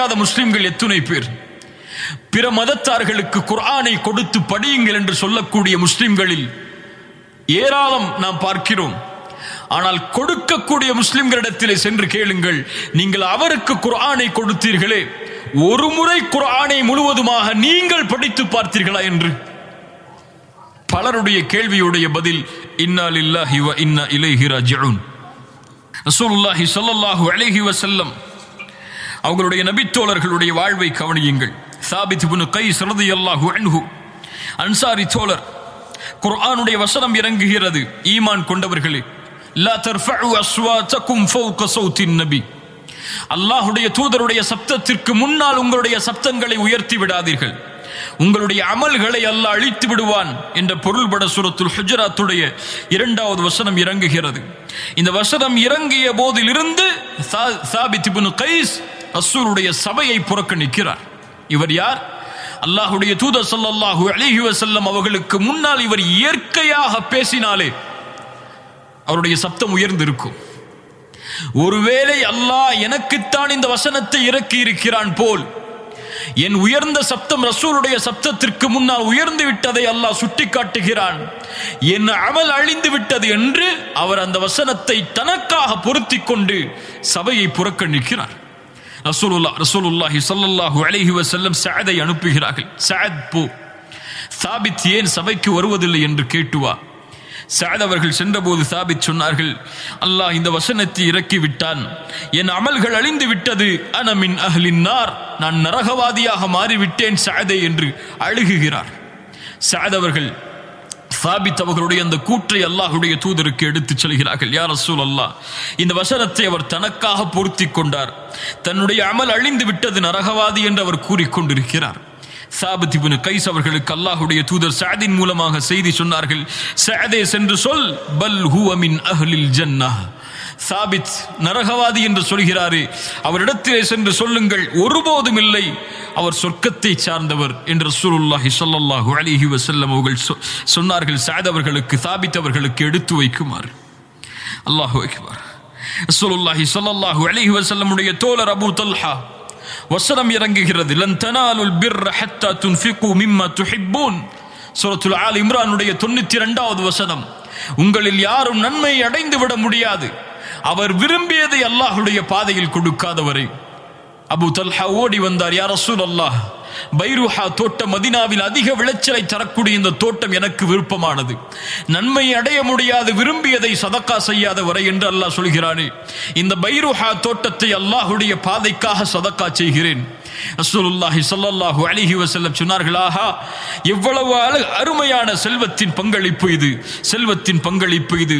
தெரியாத முஸ்லிம்கள் எத்துணை பேர்? பிற மதத்தார்களுக்கு குர்ஆனை கொடுத்து படியுங்கள் என்று சொல்லக்கூடிய முஸ்லிம்களில் ஏராளம் நாம் பார்க்கிறோம். ஆனால் கொடுக்கக்கூடிய முஸ்லிம்களிடத்திலே சென்று கேளுங்கள், நீங்கள் அவருக்கு குர்ஆனை கொடுத்தீர்களே, ஒரு முறை குர்ஆனை முழுவதுமாக நீங்கள் படித்து பார்த்தீர்களா என்று? பலருடைய கேள்வியுடைய பதில் இன்னா லில்லாஹி வ இன்னா இலைஹி ராஜிஊன். ரசூலுல்லாஹி ஸல்லல்லாஹு அலைஹி வஸல்லம் அவர்களுடைய நபித்தோழர்களுடைய வாழ்வை கவனியுங்கள். சாபித் இப்னு கைஸ் ரலியல்லாஹு அன்ஹு அன்சாரி தோழர், குர்ஆனுடைய வசனம் இறங்குகிறது, ஈமான் கொண்டவர்களே, லா தர்ஃபஉ அஸ்வாதகும் ஃபௌக ஸௌத்தின் நபி, அல்லாஹ்வுடைய தூதருடைய சப்தத்திற்கு முன்னால் உங்களுடைய சப்தங்களை உயர்த்தி விடாதீர்கள், உங்களுடைய அமல்களை அல்லாஹ் அழித்து விடுவான் என்ற பொருள்பட சூரத்துல் ஹுஜராத்துடைய 2வது வசனம் இறங்குகிறது. இந்த வசனம் இறங்கிய போதிலிருந்து சாபித் இப்னு கைஸ் ரசூலுடைய சபையை புறக்கணிக்கிறார். இவர் யார்? அல்லாஹ்வுடைய தூதர் ஸல்லல்லாஹு அலைஹி வஸல்லம் அவர்களுக்கு முன்னால் இவர் இயற்கையாக பேசினாலே அவருடைய சப்தம் உயர்ந்திருக்கும். ஒருவேளை அல்லாஹ் எனக்குத்தான் இந்த வசனத்தை இறக்கி இருக்கிறான் போல் என் உயர்ந்த சப்தம் ரசூலுடைய சப்தத்திற்கு முன்னால் உயர்ந்து விட்டதை அல்லாஹ் சுட்டிக்காட்டுகிறான், என் அமல் அழிந்து விட்டது என்று அவர் அந்த வசனத்தை தனக்காக பொருத்தி கொண்டு சபையை புறக்கணிக்கிறார். ரசூலுல்லாஹி ஸல்லல்லாஹு அலைஹி வஸல்லம் சஅதை அனுப்புகிறார்கள். சஅத் போ, சாபித் ஏன் சபைக்கு வருவதில்லை என்று கேட்டு வா. சஅத் அவர்கள் சென்றபோது சாபித் சொன்னார்கள், அல்லாஹ் இந்த வசனத்தை இறக்கி விட்டான், என் அமல்கள் அழிந்து விட்டது, அன மின் அஹ்லின் நார், நான் நரகவாதியாக மாறிவிட்டேன் சஅதே என்று அழுகுகிறார். சஅத் அவர்கள் சாபித் அவர்களுடைய அந்த கூற்றை அல்லாஹ்வுடைய தூதருக்கு எடுத்துச் செல்கிறார்கள். யா ரசூலல்லாஹ், இந்த வசனத்தை அவர் தனக்காக பொருத்தி கொண்டார், தன்னுடைய அமல் அழிந்து விட்டது, நரகவாதி என்று அவர் கூறிக்கொண்டிருக்கிறார். சாபித் இப்னு கைஸ் அவர்களுக்கு அல்லாஹ்வுடைய தூதர் சஅதின் மூலமாக செய்தி சொன்னார்கள், சஅதே சென்று சொல், பல் ஹுவ மின் அஹ்லில் ஜன்னஹ், சாபித் நரகவாதி என்று சொல்கிறாரே, அவரிடத்திலே சென்று சொல்லுங்கள், ஒருபோதும் இல்லை, அவர் சொர்க்கத்தை சார்ந்தவர் என்று ரசூலுல்லாஹி ஸல்லல்லாஹு அலைஹி வஸல்லம் அவர்கள் சொன்னார்கள். சஅத் அவர்களுக்கு, சாபித் அவர்களுக்கு எடுத்து வைக்குமாறு. அல்லாஹு அக்பர். ரசூலுல்லாஹி ஸல்லல்லாஹு அலைஹி வஸல்லம் உடைய தோழர் அபூ தல்ஹா, வசனம் இறங்குகிறது, லன் தனாலுல் பிர்ர ஹத்தா துன்ஃபிகு மிம்மா துஹிப்பூன், சூரத்துல் ஆல் இம்ரானுடைய 92வது வசனம். உங்களில் யாரும் நன்மை அடைந்து விட முடியாது அவர் விரும்பியதை அல்லாஹ்வுடைய பாதையில் கொடுக்காதவரை. அபூ தல்ஹா ஓடி வந்தார், யா ரசூலல்லாஹ், பைருஹா தோட்டம் மதீனாவில் அதிக விளைச்சலை தரக்கூடிய இந்த தோட்டம் எனக்கு விருப்பமானது, நன்மை அடைய முடியாது விரும்பியதை சதக்கா செய்யாத வரை என்று அல்லாஹ் சொல்கிறானே, இந்த பைருஹா தோட்டத்தை அல்லாஹ்வுடைய பாதைக்காக சதக்கா செய்கிறேன். ரசூலுல்லாஹி ஸல்லல்லாஹு அலைஹி வஸல்லம் சொன்னார்கள், ஆஹா, எவ்வளவு அருமையான செல்வத்தின் பங்களிப்பு இது, செல்வத்தின் பங்களிப்பு இது.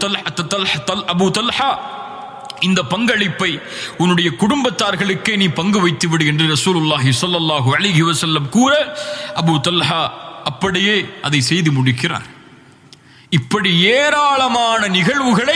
அபூ தல்ஹா, இந்த பங்களிப்பை உன்னுடைய குடும்பத்தார்களுக்கே நீ பங்கு வைத்து விடு என்று ரசூலுல்லாஹி ஸல்லல்லாஹு அலைஹி வஸல்லம் கூற, அபூ தல்ஹா அப்படியே அதை செய்து முடிக்கிறார். இப்படி ஏராளமான நிகழ்வுகளை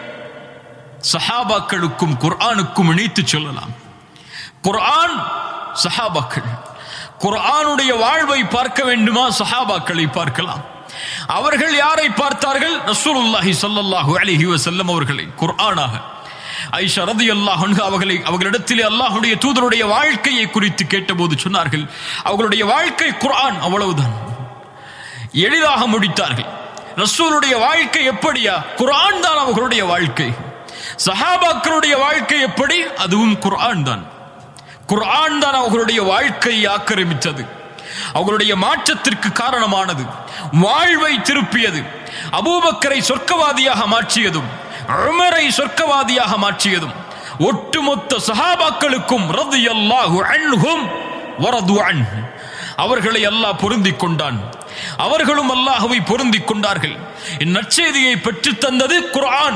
சஹாபாக்களுக்கும் குர்ஆனுக்கும் இணைத்து சொல்லலாம். குர்ஆன், சஹாபாக்கள். குர்ஆனுடைய வாழ்வை பார்க்க வேண்டுமா? சஹாபாக்களை பார்க்கலாம். அவர்கள் யாரை பார்த்தார்கள்? ரசூலுல்லாஹி ஸல்லல்லாஹு அலைஹி வஸல்லம் அவர்களை குர்ஆனாக. ஆயிஷா ரலியல்லாஹு அன்ஹா அவர்களிடத்திலே அல்லாஹ்வுடைய தூதருடைய வாழ்க்கையை குறித்து கேட்டபோது சொன்னார்கள், அவர்களுடைய வாழ்க்கை குர்ஆன், அவ்வளவுதான். எளிதாக முடித்தார்கள். ரசூலுடைய வாழ்க்கை எப்படியா? குர்ஆன் தான் அவர்களுடைய வாழ்க்கை. சஹாபாக்களுடைய வாழ்க்கை எப்படி? அதுவும் குர்ஆன் தான். குர்ஆன் தான் அவர்களுடைய வாழ்க்கையை ஆக்கிரமித்தது, அவர்களுடைய மாற்றத்திற்கு காரணமானது, வாழ்வை திருப்பியது, அபூபக்கரை சொர்க்கவாதியாக மாற்றியதும், உமரை சொர்க்கவாதியாக மாற்றியதும், ஒட்டுமொத்த சஹாபாக்களுக்கும் ரலியல்லாஹு அன்ஹும் வரது அன்ஹு, அவர்களை அல்லாஹ் பொருந்திக் கொண்டான், அவர்களும் அல்லாஹ்வை பொருந்திக் கொண்டார்கள். நற்செய்தியை பெற்றுத் தந்தது குர்ஆன்.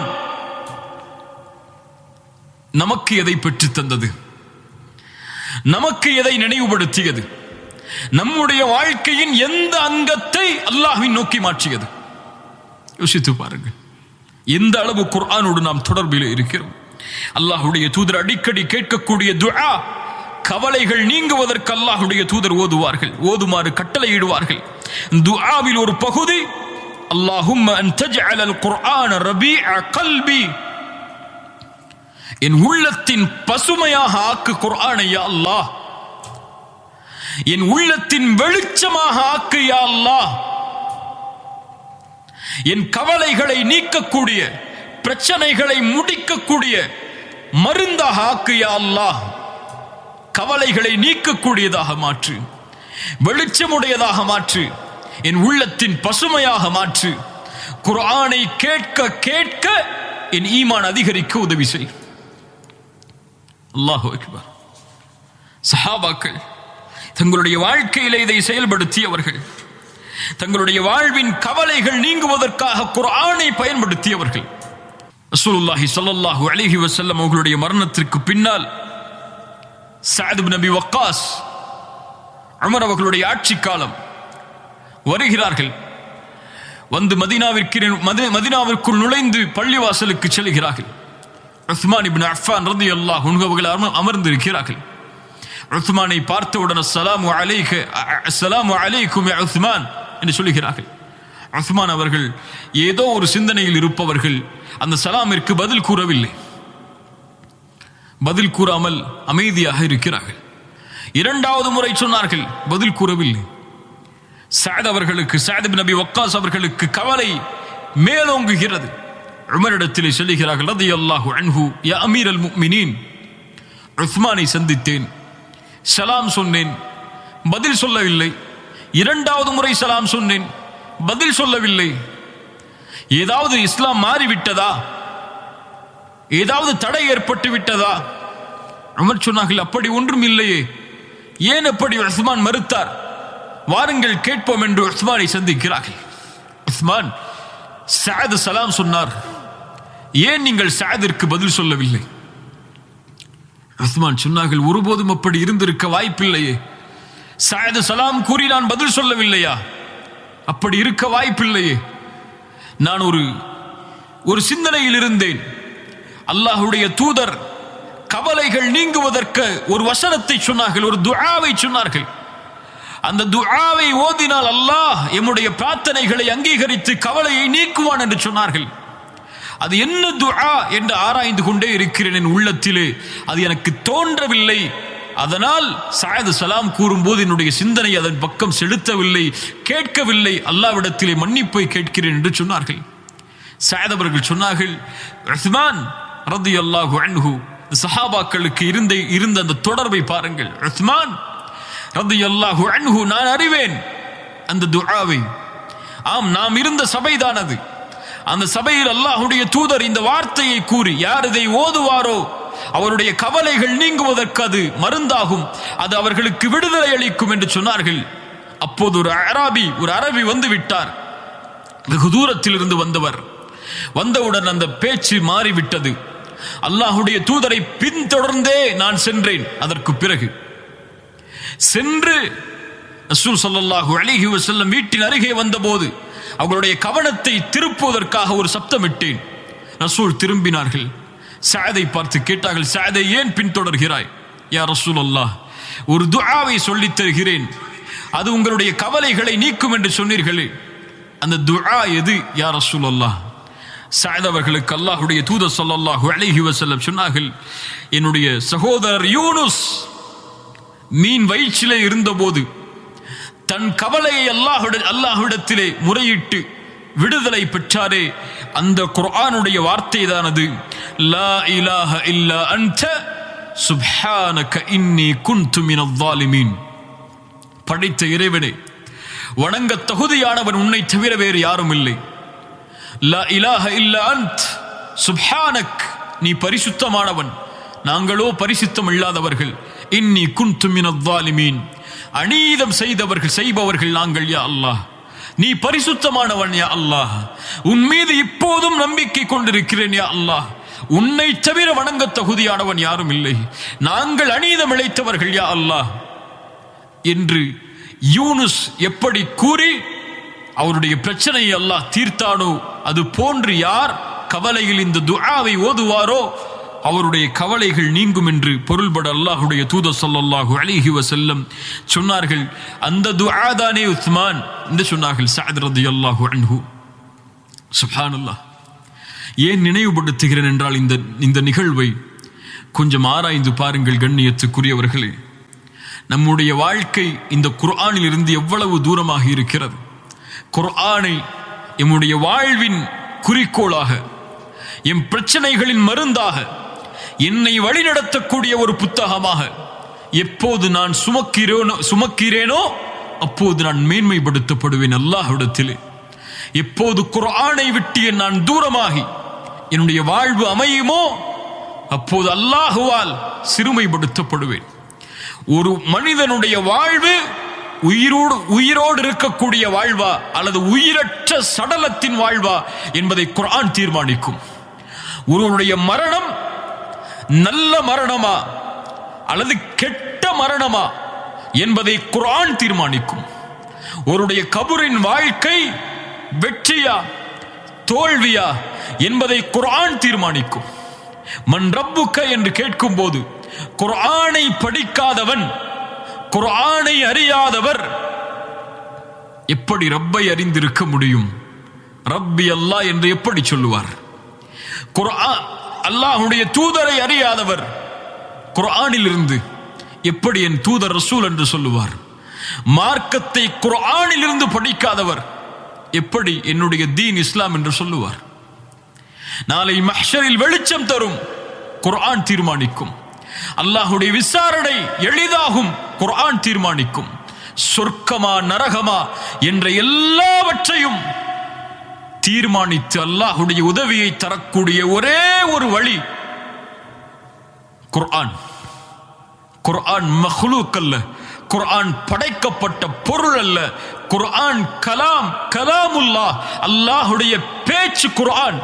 நமக்கு எதை பெற்றுத் தந்தது? நமக்கு எதை நினைவுபடுத்தியது? நம்முடைய வாழ்க்கையின் எந்த அங்கத்தை அல்லாஹ்வை நோக்கி மாற்றியது? யோசித்து பாருங்கள். எந்த அளவு குர்ஆனோடு நாம் தொடர்பில் இருக்கிறோம். அல்லாஹ்வுடைய தூதர் அடிக்கடி கேட்கக்கூடிய துஆ, கவலைகள் நீங்குவதற்கு அல்லாஹ்வுடைய தூதர் ஓதுமாறு கட்டளையிடுவார்கள். துஆவில் ஒரு பகுதி, அல்லாஹும்ம அன் தஜ்அலல் குர்ஆன ரபீஅ கல்பி, என் உள்ளத்தின் பசுமையாக ஆக்கு குர்ஆனை யா அல்லாஹ். என் உள்ளத்தின் வெளிச்சமாக ஆக்கு யா அல்லாஹ். என் கவலைகளை நீக்கக்கூடிய, பிரச்சனைகளை முடிக்கக்கூடிய மருந்தாக ஆக்கு யா அல்லாஹ். கவலைகளை நீக்கக்கூடியதாக மாற்று, வெளிச்சமுடையதாக மாற்று, என் உள்ளத்தின் பசுமையாக மாற்று. குர்ஆனை கேட்க கேட்க என் ஈமான் அதிகரிக்க உதவி செய். அல்லாஹு அக்பர். சஹாபாக்கள் தங்களுடைய வாழ்க்கையிலே இதை செயல்படுத்தியவர்கள். தங்களுடைய வாழ்வின் கவலைகள் நீங்குவதற்காக குர்ஆனை பயன்படுத்தியவர்கள். ரசூலுல்லாஹி ஸல்லல்லாஹு அலைஹி வஸல்லம் அவர்களுடைய மரணத்திற்கு பின்னால் சஅத் இப்னு அபி வக்காஸ், உமர் அவர்களுடைய ஆட்சி காலம் வருகிறார்கள். வந்து மதீனாவிற்குள் நுழைந்து பள்ளிவாசலுக்கு செல்கிறார்கள். உஸ்மான் இப்னு அஃபான் ரலியல்லாஹு அன்ஹு அவர்கள் அமர்ந்திருக்கிறார்கள். உஸ்மானை பார்த்தவுடன் அஸ்ஸலாமு அலைக, அஸ்ஸலாமு அலைக்கும் யா உஸ்மான் என்று சொல்கிறார்கள். உஸ்மான் அவர்கள் ஏதோ ஒரு சிந்தனையில் இருப்பவர்கள் அந்த சலாமிற்கு பதில் கூறவில்லை. பதில் கூறாமல் அமைதியாக இருக்கிறார்கள். இரண்டாவது முறை சொன்னார்கள், பதில் கூறவில்லை. சஅத் அவர்களுக்கு, சஅத் இப்னு அபி வக்காஸ் அவர்களுக்கு கவலை மேலோங்குகிறது. உமரிடத்திலே சொல்லுகிறார்கள், ரலியல்லாஹு அன்ஹு, யா அமீரல் முஃமினீன், உஸ்மானை சந்தித்தேன், சலாம் சொன்னேன், பதில் சொல்லவில்லை. இரண்டாவது முறை சலாம் சொன்னேன், பதில் சொல்லவில்லை. ஏதாவது இஸ்லாம் மாறிவிட்டதா? ஏதாவது தடை ஏற்பட்டு விட்டதா? உமர் சொன்னார்கள், அப்படி ஒன்றும் இல்லையே. ஏன் அப்படி உஸ்மான் மறுத்தார்? வாருங்கள் கேட்போம் என்று உஸ்மானை சந்திக்கிறார்கள். உஸ்மான், சஅத் சலாம் சொன்னார், ஏன் நீங்கள் சஅதிற்கு பதில் சொல்லவில்லை? உஸ்மான் சொன்னார்கள், ஒருபோதும் அப்படி இருந்திருக்க வாய்ப்பில்லையே. சஅத் சலாம் கூறி நான் பதில் சொல்லவில்லையா? அப்படி இருக்க வாய்ப்பில்லையே. நான் ஒரு சிந்தனையில் இருந்தேன். அல்லாஹ்வுடைய தூதர் கவலைகள் நீங்குவதற்கு ஒரு வசனத்தை சொன்னார்கள், ஒரு துஆவை சொன்னார்கள். அந்த துஆவை ஓதினால் அல்லாஹ் எம்முடைய பிரார்த்தனைகளை அங்கீகரித்து கவலையை நீக்குவான் என்று சொன்னார்கள். அது என்ன துஆ என்று ஆராய்ந்து கொண்டே இருக்கிறேன் என் உள்ளத்திலே. அது எனக்கு தோன்றவில்லை. அதனால் சஅத் சலாம் கூறும்போது என்னுடைய சிந்தனை அதன் பக்கம் செலுத்தவில்லை, கேட்கவில்லை. அல்லாஹ்விடத்திலே மன்னிப்பை கேட்கிறேன் என்று சொன்னார்கள். சஅத் அவர்கள் சொன்னார்கள், உஸ்மான் ரலியல்லாஹு அன்ஹு, சஹாபாக்களுக்கு இருந்த அந்த தொடர்பை பாருங்கள். உஸ்மான் ரலியல்லாஹு அன்ஹு, நான் அறிவேன் அந்த துஆவை. ஆம், நாம் இருந்த சபைதான் அது. அந்த சபையில் அல்லாஹ்வுடைய தூதர் இந்த வார்த்தையை கூறி, யார் இதை ஓதுவாரோ அவருடைய கவலைகள் நீங்குவதற்கு அது மருந்தாகும், அது அவர்களுக்கு விடுதலை அளிக்கும் என்று சொன்னார்கள். அப்போது ஒரு அரபி வந்து விட்டார். வெகு தூரத்தில் இருந்து வந்தவர். வந்தவுடன் அந்த பேச்சு மாறிவிட்டது. அல்லாஹ்வுடைய தூதரை பின்தொடர்ந்தே நான் சென்றேன். அதற்கு பிறகு சென்று ரசூல் ஸல்லல்லாஹு அலைஹி வஸல்லம் வீட்டின் அருகே வந்தபோது அவர்களுடைய கவனத்தை திருப்புவதற்காக ஒரு சப்தமிட்டேன். ரசூல் திரும்பினார்கள். சஅதை பார்த்து கேட்டார்கள், சஅதை ஏன் பின்தொடர்கிறாய்? யா ரசூலல்லாஹ், ஒரு துஆவை சொல்லித் தருகிறேன், அது உங்களுடைய கவலைகளை நீக்கும் என்று சொன்னீர்களே, அந்த துஆ எது யா ரசூலல்லாஹ்? சஅத் அவர்களுக்கு அல்லாஹ்வுடைய தூதர் ஸல்லல்லாஹு அலைஹி வஸல்லம் சொன்னார்கள், என்னுடைய சகோதரர் யூனுஸ் மீன் வயிற்றிலே இருந்தபோது தன் கவலையை அல்லாஹ்விடத்திலே முறையிட்டு விடுதலை பெற்றாரே, அந்த குர்ஆனுடைய வார்த்தை தானது. லா இலாஹ இல்லா அன்த சுப்ஹானக இன்னி குன்து மினல் ஸாலிமீன். படைத்த இறைவனே, வணங்க தகுதியானவன் உன்னை தவிர வேறு யாரும் இல்லை. லா இலாஹ இல்லா அன்த் சுப்ஹானக், நீ பரிசுத்தமானவன், நாங்களோ பரிசுத்தம் இல்லாதவர்கள். இன்னி குன்து மினல் ஸாலிமீன், அநீதம் செய்பவர்கள் நாங்கள் யா அல்லாஹ். நீ பரிசுத்தமானவன் யா அல்லாஹ். உன் மீது இப்போதும் நம்பிக்கை கொண்டிருக்கிறேன் யா அல்லாஹ். உன்னை தவிர வணங்க தகுதியானவன் யாரும் இல்லை. நாங்கள் அநீதம் இழைத்தவர்கள் யா அல்லாஹ் என்று யூனுஸ் எப்படி கூறி அவருடைய பிரச்சனையை அல்லாஹ் தீர்த்தானோ, அது போன்று யார் கவலையில் இந்த துஆவை ஓதுவாரோ அவருடைய கவலைகள் நீங்கும் என்று பொருள்பட அல்லாஹ்வுடைய தூதர் ஸல்லல்லாஹு அலைஹி வஸல்லம் சொன்னார்கள். அந்த துஆ தானே உஸ்மான் என்று சொன்னார்கள் சஅத் ரலியல்லாஹு அன்ஹு. சுப்ஹானல்லாஹ். ஏன் நினைவுபடுத்துகிறேன் என்றால் இந்த நிகழ்வை கொஞ்சம் ஆராய்ந்து பாருங்கள் கண்ணியத்துக்குரியவர்களே, நம்முடைய வாழ்க்கை இந்த குர்ஆனில் இருந்து எவ்வளவு தூரமாக இருக்கிறது. குர்ஆனை எம்முடைய வாழ்வின் குறிக்கோளாக, எம் பிரச்சனைகளின் மருந்தாக, என்னை வழிநடத்தக்கூடிய ஒரு புத்தகமாக எப்போது நான் சுமக்கிறேனோ அப்போது நான் மேன்மைப்படுத்தப்படுவேன் அல்லாஹ்விடத்திலே. எப்போது குர்ஆனை விட்டு நான் தூரமாகி என்னுடைய வாழ்வு அமையுமோ அப்போது அல்லாஹுவால் சிறுமைப்படுத்தப்படுவேன். ஒரு மனிதனுடைய வாழ்வு உயிரோடு இருக்கக்கூடிய வாழ்வா அல்லது உயிரற்ற சடலத்தின் வாழ்வா என்பதை குர்ஆன் தீர்மானிக்கும். ஒருவனுடைய மரணம் நல்ல மரணமா அல்லது கெட்ட மரணமா என்பதை குர்ஆன் தீர்மானிக்கும். ஒருடைய கபரின் வாழ்க்கை வெற்றியா தோல்வியா என்பதை குர்ஆன் தீர்மானிக்கும். மன் ரப்புக்க என்று கேட்கும் போது குர்ஆனை படிக்காதவன், குர்ஆனை அறியாதவர் எப்படி ரப்பை அறிந்திருக்க முடியும்? ரப்பி அல்லாஹ் என்று எப்படி சொல்லுவார்? குர்ஆன் அல்லாஹ்வுடைய தூதரை அறியாதவர் குர்ஆனில் இருந்து எப்படி என் தூதர் ரசூல் என்று சொல்லுவார்? மார்க்கத்தை குர்ஆனில் இருந்து படிக்காதவர் எப்படி என்னுடைய தீன் இஸ்லாம் என்று சொல்லுவார்? நாளை மஹ்ஷரில் வெளிச்சம் தரும் குர்ஆன் தீர்மானிக்கும். அல்லாஹ்வுடைய விசாரணை எளிதாகும் குர்ஆன் தீர்மானிக்கும். சொர்க்கமா நரகமா என்ற எல்லாவற்றையும் தீர்மானித்து அல்லாஹ்வுடைய உதவியை தரக்கூடிய ஒரே ஒரு வழி குர்ஆன். குர்ஆன் மக்லூக் அல்ல, குர்ஆன் படைக்கப்பட்ட பொருள் அல்ல. குர்ஆன் கலாமுல்லாஹ், அல்லாஹ்வுடைய பேச்சு குர்ஆன்.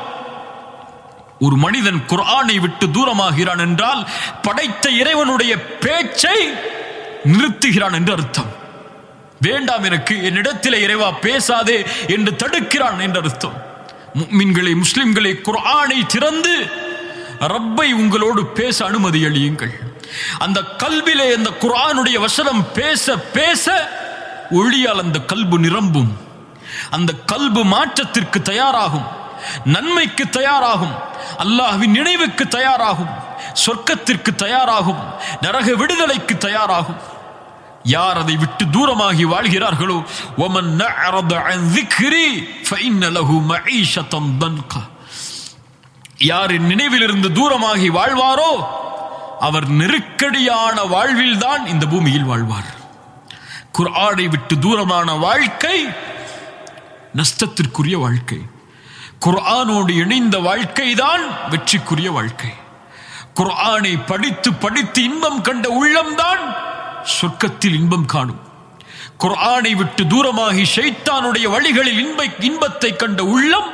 ஒரு மனிதன் குர்ஆனை விட்டு தூரமாகிறான் என்றால் படைத்த இறைவனுடைய பேச்சை நிறுத்துகிறான் என்று அர்த்தம். வேண்டாம் எனக்கு, என்னிடத்திலே இறைவா பேசாதே என்று தடுக்கிறான் என்று அர்த்தம். முஃமின்களே, முஸ்லிம்களே, குர்ஆனை திறந்து ரப்பை உங்களோடு பேச அனுமதி அளியுங்கள். அந்த கல்விலே அந்த குர்ஆனுடைய வசனம் பேச பேச ஒளியால் அந்த கல்பு நிரம்பும். அந்த கல்பு மாற்றத்திற்கு தயாராகும், நன்மைக்கு தயாராகும், அல்லாஹ்வின் நினைவுக்கு தயாராகும், சொர்க்கத்திற்கு தயாராகும், நரக விடுதலைக்கு தயாராகும். யார் அதை விட்டு தூரமாகி வாழ்கிறார்களோ وَمَنْ نَعْرَضَ عَنْ ذِكْرِي فَإِنَّ لَهُ مَعِيشَةً ضَنْكَ. யார் நினைவிலிருந்து தூரமாகி வாழ்வாரோ அவர் நெருக்கடியான வாழ்வில்தான் இந்த பூமியில் வாழ்வார். குர்ஆனை விட்டு தூரமான வாழ்க்கை நஷ்டத்திற்குரிய வாழ்க்கை. குர்ஆனோடு இணைந்த வாழ்க்கை தான் வெற்றிக்குரிய வாழ்க்கை. குர்ஆனை படித்து படித்து இன்பம் கண்ட உள்ளம்தான் சொர்க்கத்தில் இன்பம் காணும். குர்ஆனை விட்டு தூரமாகி ஷைத்தானுடைய வழிகளில் இன்பத்தை கண்ட உள்ளம்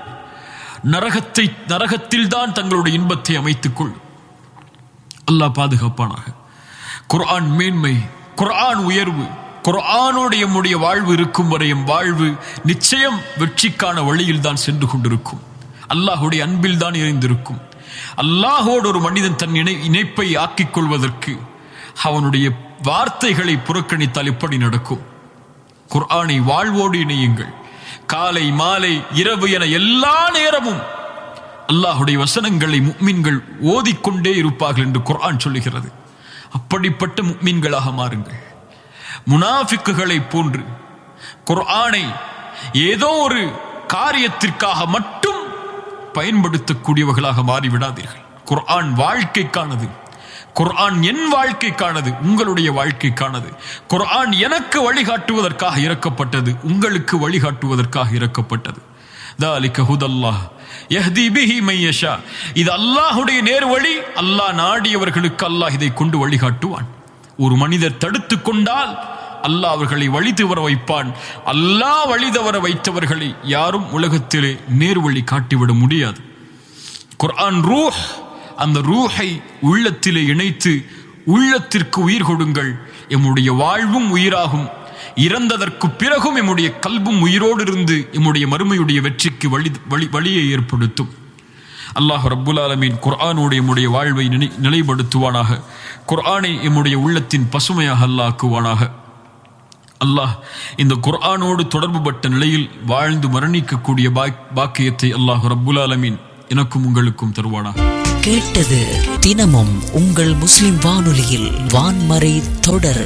நரகத்தில் தான் தங்களுடைய இன்பத்தை அமைத்துக் கொள்ளும். அல்லாஹ் பாதுகாப்பானாக. குர்ஆன் மேன்மை, குர்ஆன் உயர்வு. குர்ஆனோடு நம்முடைய வாழ்வு இருக்கும் வரை எம் வாழ்வு நிச்சயம் வெற்றிக்கான வழியில் தான் சென்று கொண்டிருக்கும். அல்லாஹ்வுடைய அன்பில் தான் இணைந்திருக்கும். அல்லாஹோடு ஒரு மனிதன் தன் இணைப்பை ஆக்கிக் கொள்வதற்கு அவனுடைய வார்த்தைகளை புறக்கணித்தால் எப்படி நடக்கும்? குர்ஆனை வாழ்வோடு இணையுங்கள். காலை மாலை இரவு என எல்லா நேரமும் அல்லாஹ்வுடைய வசனங்களை முஃமின்கள் ஓதிக்கொண்டே இருப்பார்கள் என்று குர்ஆன் சொல்லுகிறது. அப்படிப்பட்ட முஃமின்களாக மாறுங்கள். முனாஃபிக்குகளை போன்று குர்ஆனை ஏதோ ஒரு காரியத்திற்காக மட்டும் பயன்படுத்தக்கூடியவர்களாக மாறிவிடாதீர்கள். குர்ஆன் வாழ்க்கைக்கானது. குர்ஆன் என் வாழ்க்கைக்கானது, உங்களுடைய வாழ்க்கைக்கானது. குர்ஆன் எனக்கு வழிகாட்டுவதற்காக இறக்கப்பட்டது, உங்களுக்கு வழிகாட்டுவதற்காக இறக்கப்பட்டது. ذَلِكَ هُدَى اللَّهِ يَهْدِي بِهِ مَن يَشَاءُ. இது அல்லாஹ்வுடைய நேர்வழி. அல்லாஹ் நாடியவர்களுக்கு அல்லாஹ் இதை கொண்டு வழிகாட்டுவான். ஒரு மனிதர் தடுத்து கொண்டால் அல்லாஹ் அவர்களை வழி தவற வைப்பான். அல்லாஹ் வழி தவற வைத்தவர்களை யாரும் உலகத்திலே நேர்வழி காட்டிவிட முடியாது. குர்ஆன் ரூஹ். அந்த ரூஹை உள்ளத்திலே இணைத்து உள்ளத்திற்கு உயிர் கொடுங்கள். எம்முடைய வாழ்வும் உயிராகும். இறந்ததற்கு பிறகும் எம்முடைய கல்பும் உயிரோடு இருந்து எம்முடைய மறுமையுடைய வெற்றிக்கு வழியை ஏற்படுத்தும். அல்லாஹ் ரப்புல் ஆலமீன் குர்ஆனோடு எம்முடைய வாழ்வை நிலைப்படுத்துவானாக. குர்ஆனை எம்முடைய உள்ளத்தின் பசுமையாக அல்லாஹ் ஆக்குவானாக. அல்லாஹ் இந்த குர்ஆனோடு தொடர்புபட்ட நிலையில் வாழ்ந்து மரணிக்கக்கூடிய பாக்கியத்தை அல்லாஹ் ரப்புல் ஆலமீன் எனக்கும் உங்களுக்கும் தருவானாக. கேட்டது தினமும் உங்கள் முஸ்லிம் வானொலியில் வான்மறை தொடர்.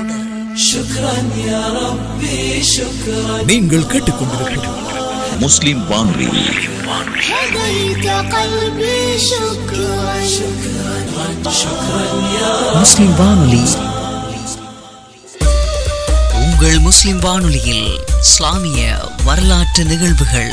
நீங்கள் கேட்டுக்கொண்டிருக்கிறது முஸ்லிம் வானொலி. முஸ்லிம் வானொலி உங்கள் முஸ்லிம் வானொலியில் இஸ்லாமிய வரலாற்று நிகழ்வுகள்.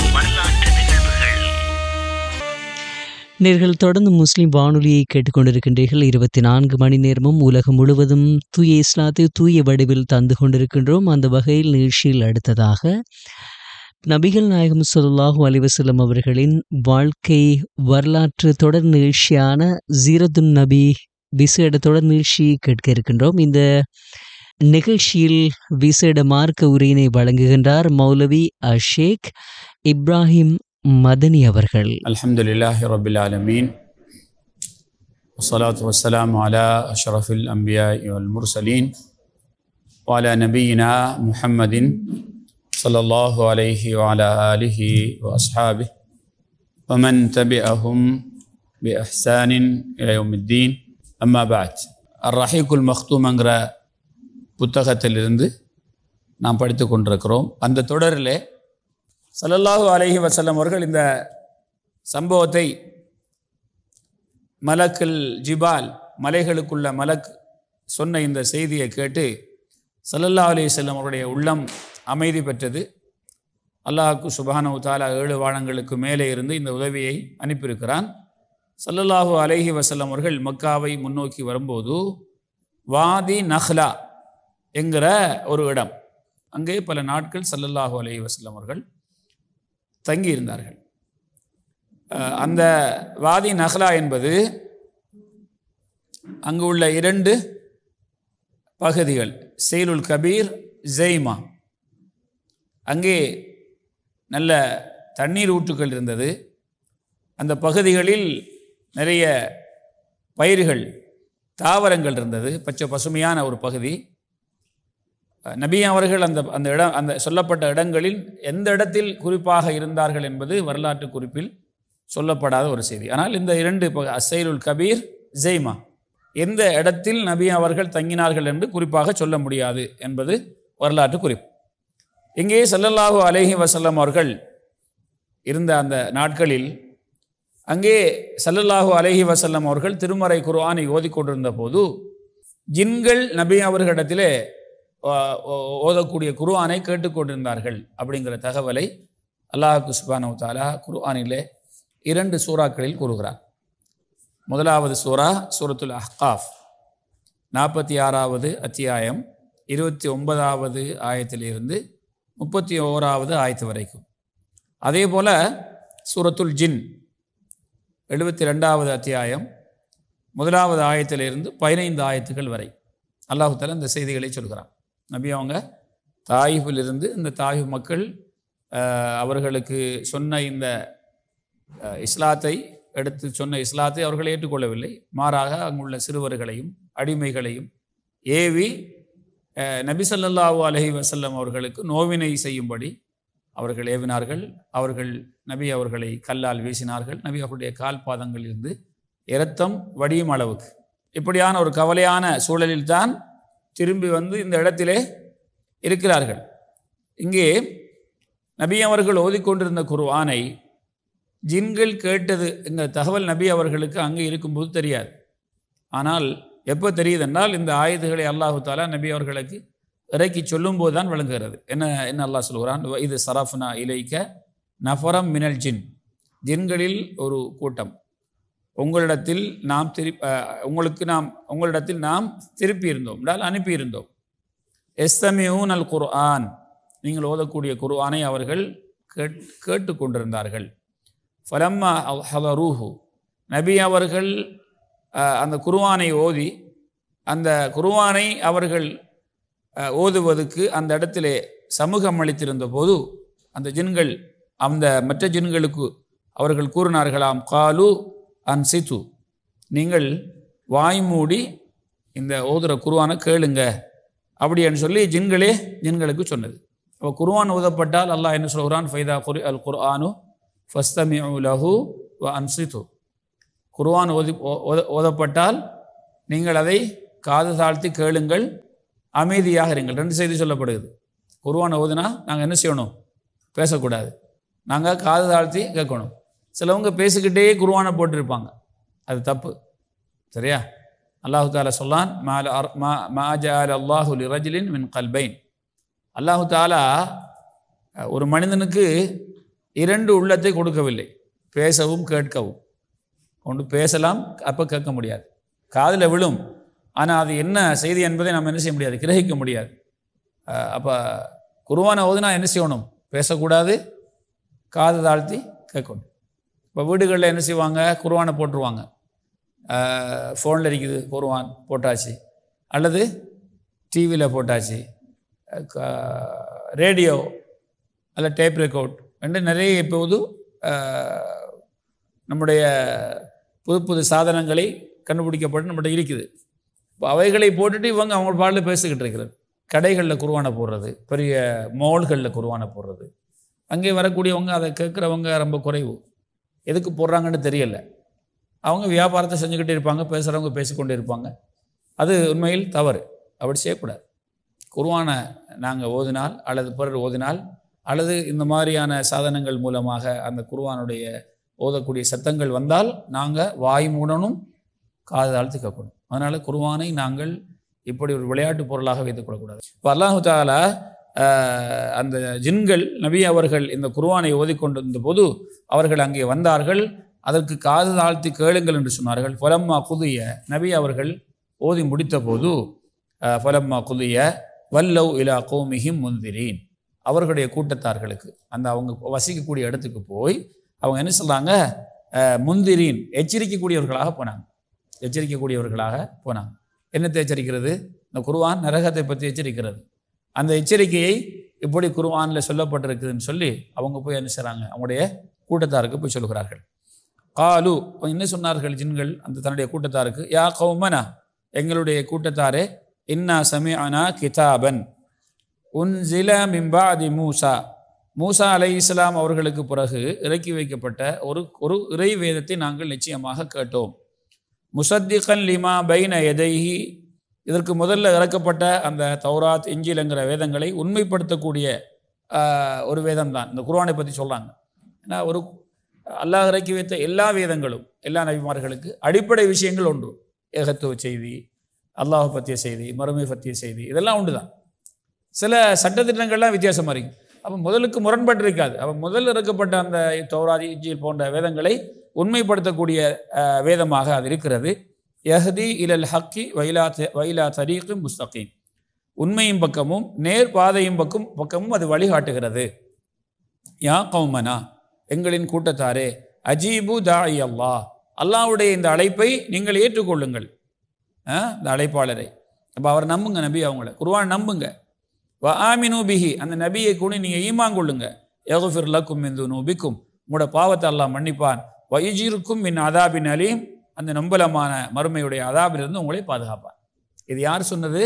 நீங்கள் தொடர்ந்து முஸ்லிம் வானொலியை கேட்டுக்கொண்டிருக்கின்றீர்கள். 24 மணி நேரமும் உலகம் முழுவதும் தூய இஸ்லாத்தை தூய வடிவில் தந்து கொண்டிருக்கின்றோம். அந்த வகையில் நிகழ்ச்சியில் அடுத்ததாக நபிகள் நாயகம் ஸல்லல்லாஹு அலைஹி வஸல்லம் அவர்களின் வாழ்க்கை வரலாற்று தொடர் நிகழ்ச்சியான சீரத்துன் நபி விசேட தொடர் நிகழ்ச்சியை கேட்க இருக்கின்றோம். இந்த நிகழ்ச்சியில் விசேட மார்க்க உரையினை வழங்குகின்றார் மௌலவி ஷேக் இப்ராஹிம் மதனி அவர்கள். அல்ஹம்துலில்லாஹி ரப்பில் ஆலமீன் வஸ்ஸலாத்து வஸ்ஸலாமு அலா அஷ்ரஃபில் அன்பியாஇ வல் முர்சலீன் வ அலா நபியினா முஹம்மதின் ஸல்லல்லாஹு அலைஹி வ அலா ஆலிஹி வ அஸ்ஹாபிஹி வ மன் தபிஅஹும் பி இஹ்சானின் இலா யௌமித்தீன். அம்மா பஅத். அர்-ரஹீகுல் மக்தூம்ங்கிற புத்தகத்திலிருந்து நாம் படித்து கொண்டிருக்கிறோம். அந்த தொடரிலே ஸல்லல்லாஹு அலைஹி வஸல்லம் அவர்கள் இந்த சம்பவத்தை மலக்குல் ஜிபால் மலைகளுக்குள்ள மலக் சொன்ன இந்த செய்தியை கேட்டு ஸல்லல்லாஹு அலைஹி வஸல்லம் அவருடைய உள்ளம் அமைதி பெற்றது. அல்லாஹ்வுக்கு சுப்ஹானஹு வ தஆலா 7 வானங்களுக்கு மேலே இருந்து இந்த உதவியை அனுப்பியிருக்கிறான். ஸல்லல்லாஹு அலைஹி வஸல்லம் அவர்கள் மக்காவை முன்னோக்கி வரும்போது வாதி நஹ்லா என்கிற ஒரு இடம், அங்கே பல நாட்கள் ஸல்லல்லாஹு அலைஹி வஸல்லம் அவர்கள் தங்கியிருந்தார்கள். அந்த வாதி நஹ்லா என்பது அங்கு உள்ள 2 பகுதிகள், செய்லுல் கபீர், ஜெய்மா. அங்கே நல்ல தண்ணீர் ஊற்றுக்கள் இருந்தது. அந்த பகுதிகளில் நிறைய பயிர்கள், தாவரங்கள் இருந்தது. பச்சை பசுமையான ஒரு பகுதி. நபி அவர்கள் அந்த சொல்லப்பட்ட இடங்களில் எந்த இடத்தில் குறிப்பாக இருந்தார்கள் என்பது வரலாற்று குறிப்பில் சொல்லப்படாத ஒரு செய்தி. ஆனால் இந்த 2 அஸ்ஸைலுல் கபீர், ஜெய்மா, எந்த இடத்தில் நபி அவர்கள் தங்கினார்கள் என்று குறிப்பாக சொல்ல முடியாது என்பது வரலாற்று குறிப்பு. இங்கே ஸல்லல்லாஹு அலைஹி வஸல்லம் அவர்கள் இருந்த அந்த நாட்களில் அங்கே ஸல்லல்லாஹு அலைஹி வஸல்லம் அவர்கள் திருமறை குர்ஆனை ஓதிக்கொண்டிருந்த போது ஜின்கள் நபி அவர்களிடத்திலே ஓதக்கூடிய குர்ஆனை கேட்டுக்கொண்டிருந்தார்கள் அப்படிங்கிற தகவலை அல்லாஹ் சுப்ஹானஹு வ தஆலா குர்ஆனிலே 2 சூறாக்களில் கூறுகிறார். முதலாவது சூரா சூரத்துல் அஹ்காஃப் 46வது அத்தியாயம் 29வது ஆயத்திலிருந்து 31வது ஆயத்து வரைக்கும். அதே போல சூரத்துல் ஜின் 72வது அத்தியாயம் 1வது ஆயத்திலிருந்து 15 ஆயத்துகள் வரை அல்லாஹ் தஆலா இந்த செய்திகளை சொல்கிறான். நபி அவங்க தாயிஃபிலிருந்து இந்த தாயிஃப் மக்கள் அவர்களுக்கு சொன்ன இந்த இஸ்லாத்தை அவர்கள் ஏற்றுக்கொள்ளவில்லை. மாறாக அங்குள்ள சிறுவர்களையும் அடிமைகளையும் ஏவி நபி ஸல்லல்லாஹு அலைஹி வஸல்லம் அவர்களுக்கு நோவினை செய்யும்படி அவர்கள் ஏவினார்கள். அவர்கள் நபி அவர்களை கல்லால் வீசினார்கள். நபி அவர்களுடைய கால் பாதங்களிலிருந்து இரத்தம் வடியும் அளவுக்கு. இப்படியான ஒரு கவலையான சூழலில்தான் திரும்பி வந்து இந்த இடத்திலே இருக்கிறார்கள். இங்கே நபி அவர்கள் ஓதிக்கொண்டிருந்த குர்ஆனை ஜின்கள் கேட்டது என்ற தகவல் நபி அவர்களுக்கு அங்கே இருக்கும்போது தெரியாது. ஆனால் எப்போ தெரியுதென்றால் இந்த ஆயத்துகளை அல்லாஹு தஆலா நபி அவர்களுக்கு இறக்கி சொல்லும்போது தான் விளங்குகிறது. என்ன அல்லாஹ் சொல்கிறான், இது சரஃப்னா இலைக்க நஃபரம் மினல் ஜின், ஜின்களில் ஒரு கூட்டம் உங்களிடத்தில் நாம் திருப்பியிருந்தோம் என்றால் அனுப்பியிருந்தோம். எஸ்தமியூன் அல் குர்ஆன், நீங்கள் ஓதக்கூடிய குர்ஆனை அவர்கள் கேட்டுக்கொண்டிருந்தார்கள். ஃபலம்மா ஹலரூஹு, நபி அவர்கள் அந்த குர்ஆனை ஓதி அந்த குர்ஆனை அவர்கள் ஓதுவதற்கு அந்த இடத்திலே சமூகம் அளித்திருந்த போது அந்த ஜின்கள் அந்த மற்ற ஜின்களுக்கு அவர்கள் கூறினார்களாம், காலு அன்சித்து, நீங்கள் வாய் மூடி இந்த ஓதுற குர்ஆனை கேளுங்க அப்படின்னு சொல்லி ஜின்களுக்கு சொன்னது. அப்போ குர்ஆன் ஓதப்பட்டால் அல்லாஹ் என்ன சொல்கிறான், ஃபைதா குரி அல் குர்ஆனு ஃபஸ்தமிஉ லஹு வ அன்சித்து, குர்ஆன் ஓதப்பட்டால் நீங்கள் அதை காது தாழ்த்தி கேளுங்கள், அமைதியாக இருங்கள். 2 செய்தி சொல்லப்படுகிறது. குர்ஆன் ஓதுனா நாங்கள் என்ன செய்யணும்? பேசக்கூடாது, நாங்கள் காது தாழ்த்தி கேட்கணும். சிலவங்க பேசிக்கிட்டே குர்ஆனை போட்டிருப்பாங்க, அது தப்பு. சரியா? அல்லாஹு தாலா சொல்லான், மா ஜஅல அல்லாஹு லிரஜுலின் மின் கல்பைன். அல்லாஹு தாலா ஒரு மனிதனுக்கு 2 உள்ளத்தை கொடுக்கவில்லை, பேசவும் கேட்கவும். ஒன்று பேசலாம், அப்போ கேட்க முடியாது, காதில் விழும், ஆனால் அது என்ன செய்தி என்பதை நம்ம என்ன செய்ய முடியாது, கிரகிக்க முடியாது. அப்போ குர்ஆனை ஓதுனா என்ன செய்யணும்? பேசக்கூடாது, காது தாழ்த்தி கேட்கணும். இப்போ வீடுகளில் என்ன செய்வாங்க? குர்ஆனை போட்டுருவாங்க. ஃபோனில் இருக்குது குர்ஆன் போட்டாச்சு, அல்லது டிவியில் போட்டாச்சு, ரேடியோ அல்ல டேப் ரெக்கார்ட் என்று நிறைய இப்போது நம்முடைய புது புது சாதனங்களை கண்டுபிடிக்கப்பட்டு நம்மகிட்ட இருக்குது. இப்போ அவைகளை போட்டுட்டு இவங்க அவங்க பாடலில் பேசிக்கிட்டு இருக்கிறது. கடைகளில் குர்ஆனை போடுறது, பெரிய மால்களில் குர்ஆனை போடுறது, அங்கே வரக்கூடியவங்க அதை கேட்குறவங்க ரொம்ப குறைவு. எதுக்கு போடுறாங்கன்னு தெரியலை. அவங்க வியாபாரத்தை செஞ்சுக்கிட்டே இருப்பாங்க, பேசுகிறவங்க பேசிக்கொண்டே இருப்பாங்க. அது உண்மையில் தவறு, அப்படி செய்யக்கூடாது. குர்ஆனை நாங்கள் ஓதினால் அல்லது பிறர் ஓதினால் அல்லது இந்த மாதிரியான சாதனங்கள் மூலமாக அந்த குர்ஆனுடைய ஓதக்கூடிய சத்தங்கள் வந்தால் நாங்கள் வாய் மூடணும், காது தாழ்த்தி கேட்கணும். அதனால் குர்ஆனை நாங்கள் இப்படி ஒரு விளையாட்டு பொருளாக வைத்துக் கொள்ளக்கூடாது. இப்போ அல்லாஹு தஆலா அந்த ஜின்கள் நபி அவர்கள் இந்த குர்ஆனை ஓதிக்கொண்டிருந்த போது அவர்கள் அங்கே வந்தார்கள். அதற்கு காது தாழ்த்தி கேளுங்கள் என்று சொன்னார்கள். ஃபலம்மா குதிய, நபி அவர்கள் ஓதி முடித்த போது ஃபலம்மா குதிய வல்லவ் இலா கௌமிஹிம் முன்திரீன், அவர்களுடைய கூட்டத்தார்களுக்கு அந்த அவங்க வசிக்கக்கூடிய இடத்துக்கு போய் அவங்க என்ன சொல்கிறாங்க? முன்திரீன், எச்சரிக்கக்கூடியவர்களாக போனாங்க. எச்சரிக்கக்கூடியவர்களாக போனாங்க. என்னத்தை எச்சரிக்கிறது? இந்த குர்ஆன் நரகத்தை பற்றி எச்சரிக்கிறது. அந்த எச்சரிக்கையை இப்படி குர்ஆனில் சொல்லப்பட்டிருக்குதுன்னு சொல்லி அவங்க போய் என்ன செய்கிறாங்க? அவங்களுடைய கூட்டத்தாருக்கு போய் சொல்கிறார்கள். காலு, என்ன சொன்னார்கள் ஜின்கள் அந்த தன்னுடைய கூட்டத்தாருக்கு? யா கௌமனா, எங்களுடைய கூட்டத்தாரே, இன்னா சமிஅனா கிதாபன் உன்சில மின் பஅதி மூசா, மூசா அலைஹிஸ்ஸலாம் அவர்களுக்கு பிறகு இறக்கி வைக்கப்பட்ட ஒரு இறை வேதத்தை நாங்கள் நிச்சயமாக கேட்டோம். முசத்திகன் லிமா பைன யதைஹி, இதற்கு முதல்ல இறக்கப்பட்ட அந்த தௌராத் இஞ்சில் என்கிற வேதங்களை உண்மைப்படுத்தக்கூடிய ஒரு வேதம் தான் இந்த குர்ஆனை பற்றி சொல்கிறாங்க. ஏன்னா ஒரு அல்லாஹ் இறக்கி வைத்த எல்லா வேதங்களும் எல்லா நபிமார்களுக்கு அடிப்படை விஷயங்கள் ஒன்று. ஏகத்துவ செய்தி, அல்லாஹ் பற்றிய செய்தி, மறுமை பற்றிய செய்தி, இதெல்லாம் உண்டு தான். சில சட்டத்திட்டங்கள்லாம் வித்தியாசமாக இருக்கும். அப்போ முதலுக்கு முரண்பட்டு இருக்காது. அப்போ முதல் இறக்கப்பட்ட அந்த தௌராத் இஞ்சில் போன்ற வேதங்களை உண்மைப்படுத்தக்கூடிய வேதமாக அது இருக்கிறது. யஹ்தி இலல் ஹக்கி வைலா தரீக்கும் முஸ்தகீம், உண்மையும் பக்கமும் நேர் பாதையும் பக்கமும் அது வழிகாட்டுகிறது. யா கௌமனா, எங்களின் கூட்டத்தாரே, அஜீபு தாஇ அல்லாஹ், அல்லாஹ்வுடைய இந்த அழைப்பை நீங்கள் ஏற்றுக்கொள்ளுங்கள். இந்த அழைப்பாளரை அப்போ அவர் நம்புங்க, நபி அவங்கள குர்ஆன் நம்புங்க. வ ஆமினு பிஹி, அந்த நபியை கூட நீங்கள் ஈமான் கொள்ளுங்க. யக்ஃபிர் லக்கும் மின் துனூபிக்கும், உங்களோட பாவத்தை அல்லாஹ் மன்னிப்பான். வ யுஜிருக்கும் மின் அதாபின் அலீம், அந்த நம்பலமான மறுமையுடைய அதாபிலிருந்து உங்களை பாதுகாப்பான். இது யார் சொன்னது?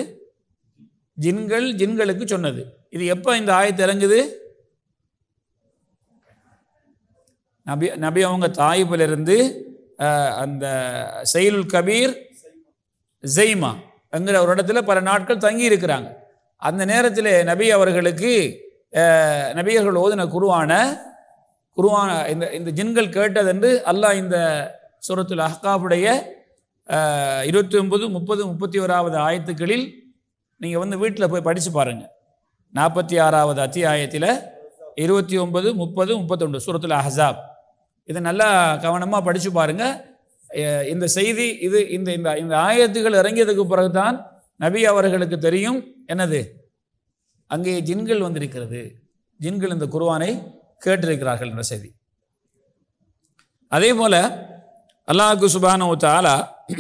ஜின்களுக்கு சொன்னது. இது எப்போ இந்த ஆயத்து இறங்குது? நபி அவங்க தாயிபிலிருந்து அந்த செயலுல் கபீர் ஜெய்மா என்கிற ஒரு இடத்துல பல நாட்கள் தங்கி இருக்கிறாங்க. அந்த நேரத்தில் நபி அவர்களுக்கு நபியர்கள் ஓதின குர்ஆன இந்த ஜின்கள் கேட்டதென்று அல்லாஹ் இந்த சூரத்துல் அஹ்காஃபுடைய 29, 30, 31 ஆயத்துக்களில் நீங்கள் வீட்டில் போய் படித்து பாருங்கள். 46வது அத்தியாயத்தில் 29, 30, 31 சூரத்துல் அஹ்ஸாப், இதை நல்லா கவனமாக படித்து பாருங்கள். இந்த செய்தி இது இந்த ஆயத்துகள் இறங்கியதுக்கு பிறகுதான் நபி அவர்களுக்கு தெரியும் என்னது, அங்கே ஜின்கள் வந்திருக்கிறது, ஜின்கள் இந்த குர்ஆனை கேட்டிருக்கிறார்கள் என்ற செய்தி. அதே போல அல்லாஹ் சுப்ஹானஹு வ தஆலா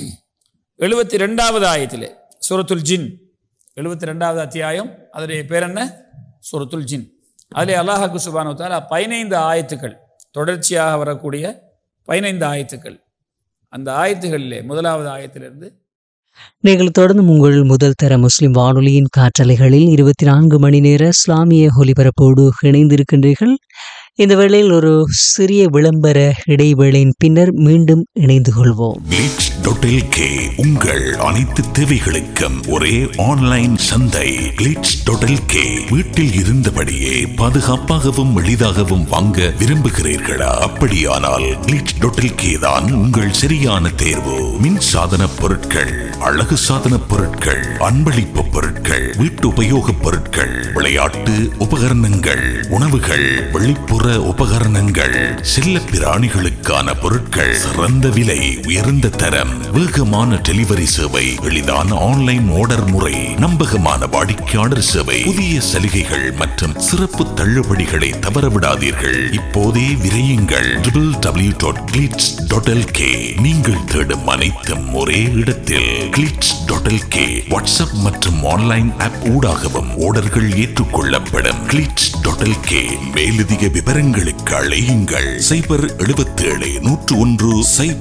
72வது ஆயத்திலே சூரத்துல் ஜின், 72வது அத்தியாயம், அதனுடைய பேர் என்ன? சூரத்துல் ஜின். அதிலே அல்லாஹ் சுப்ஹானஹு வ தஆலா 15 ஆயத்துக்கள் தொடர்ச்சியாக வரக்கூடிய 15 ஆயத்துக்கள். அந்த ஆயத்துகளிலே முதலாவது ஆயத்திலிருந்து நீங்கள் தொடர்ந்து உங்கள் முதல் தர முஸ்லிம் வானொலியின் காற்றலைகளில் 24 மணி நேர இஸ்லாமிய ஒலிபரப்போடு இணைந்திருக்கின்றீர்கள். இந்த வேளையில் ஒரு சிறிய விளம்பர இடைவேளையின் பின்னர் மீண்டும் இணைந்து கொள்வோம். glitch.lk உங்கள் அனைத்து தேவைகளுக்கும் ஒரே ஆன்லைன் சந்தை. glitch.lk வீட்டில் இருந்தபடியே பாதுகாப்பாகவும் எளிதாகவும் வாங்க விரும்புகிறீர்களா? அப்படியானால் glitch.lk தான் உங்கள் சரியான தேர்வு. மின் சாதன பொருட்கள், அழகு சாதன பொருட்கள், அன்பளிப்பு பொருட்கள், வீட்டு உபயோக பொருட்கள், விளையாட்டு உபகரணங்கள், உணவுகள், வெளிப்புற உபகரணங்கள், செல்ல பிராணிகளுக்கான பொருட்கள், சிறந்த விலை, உயர்ந்த தரம், வேகமான டெலிவரி சேவை, எளிதான ஆன்லைன் ஆர்டர் முறை, நம்பகமான வாடிக்கையாளர் சேவை, புதிய சலுகைகள் மற்றும் சிறப்பு தள்ளுபடிகளை தவறவிடாதீர்கள். இப்போதே விரையுங்கள் www.glitch.lk. நீங்கள் தேடும் அனைத்தும் ஒரே இடத்தில். glitch.lk வாட்ஸ்அப் மற்றும் ஆன்லைன் ஆப் ஊடாகவும் ஆர்டர்கள் ஏற்றுக்கொள்ளப்படும். glitch.lk மேலதிக விவரங்களுக்கு அழையுங்கள் 077 101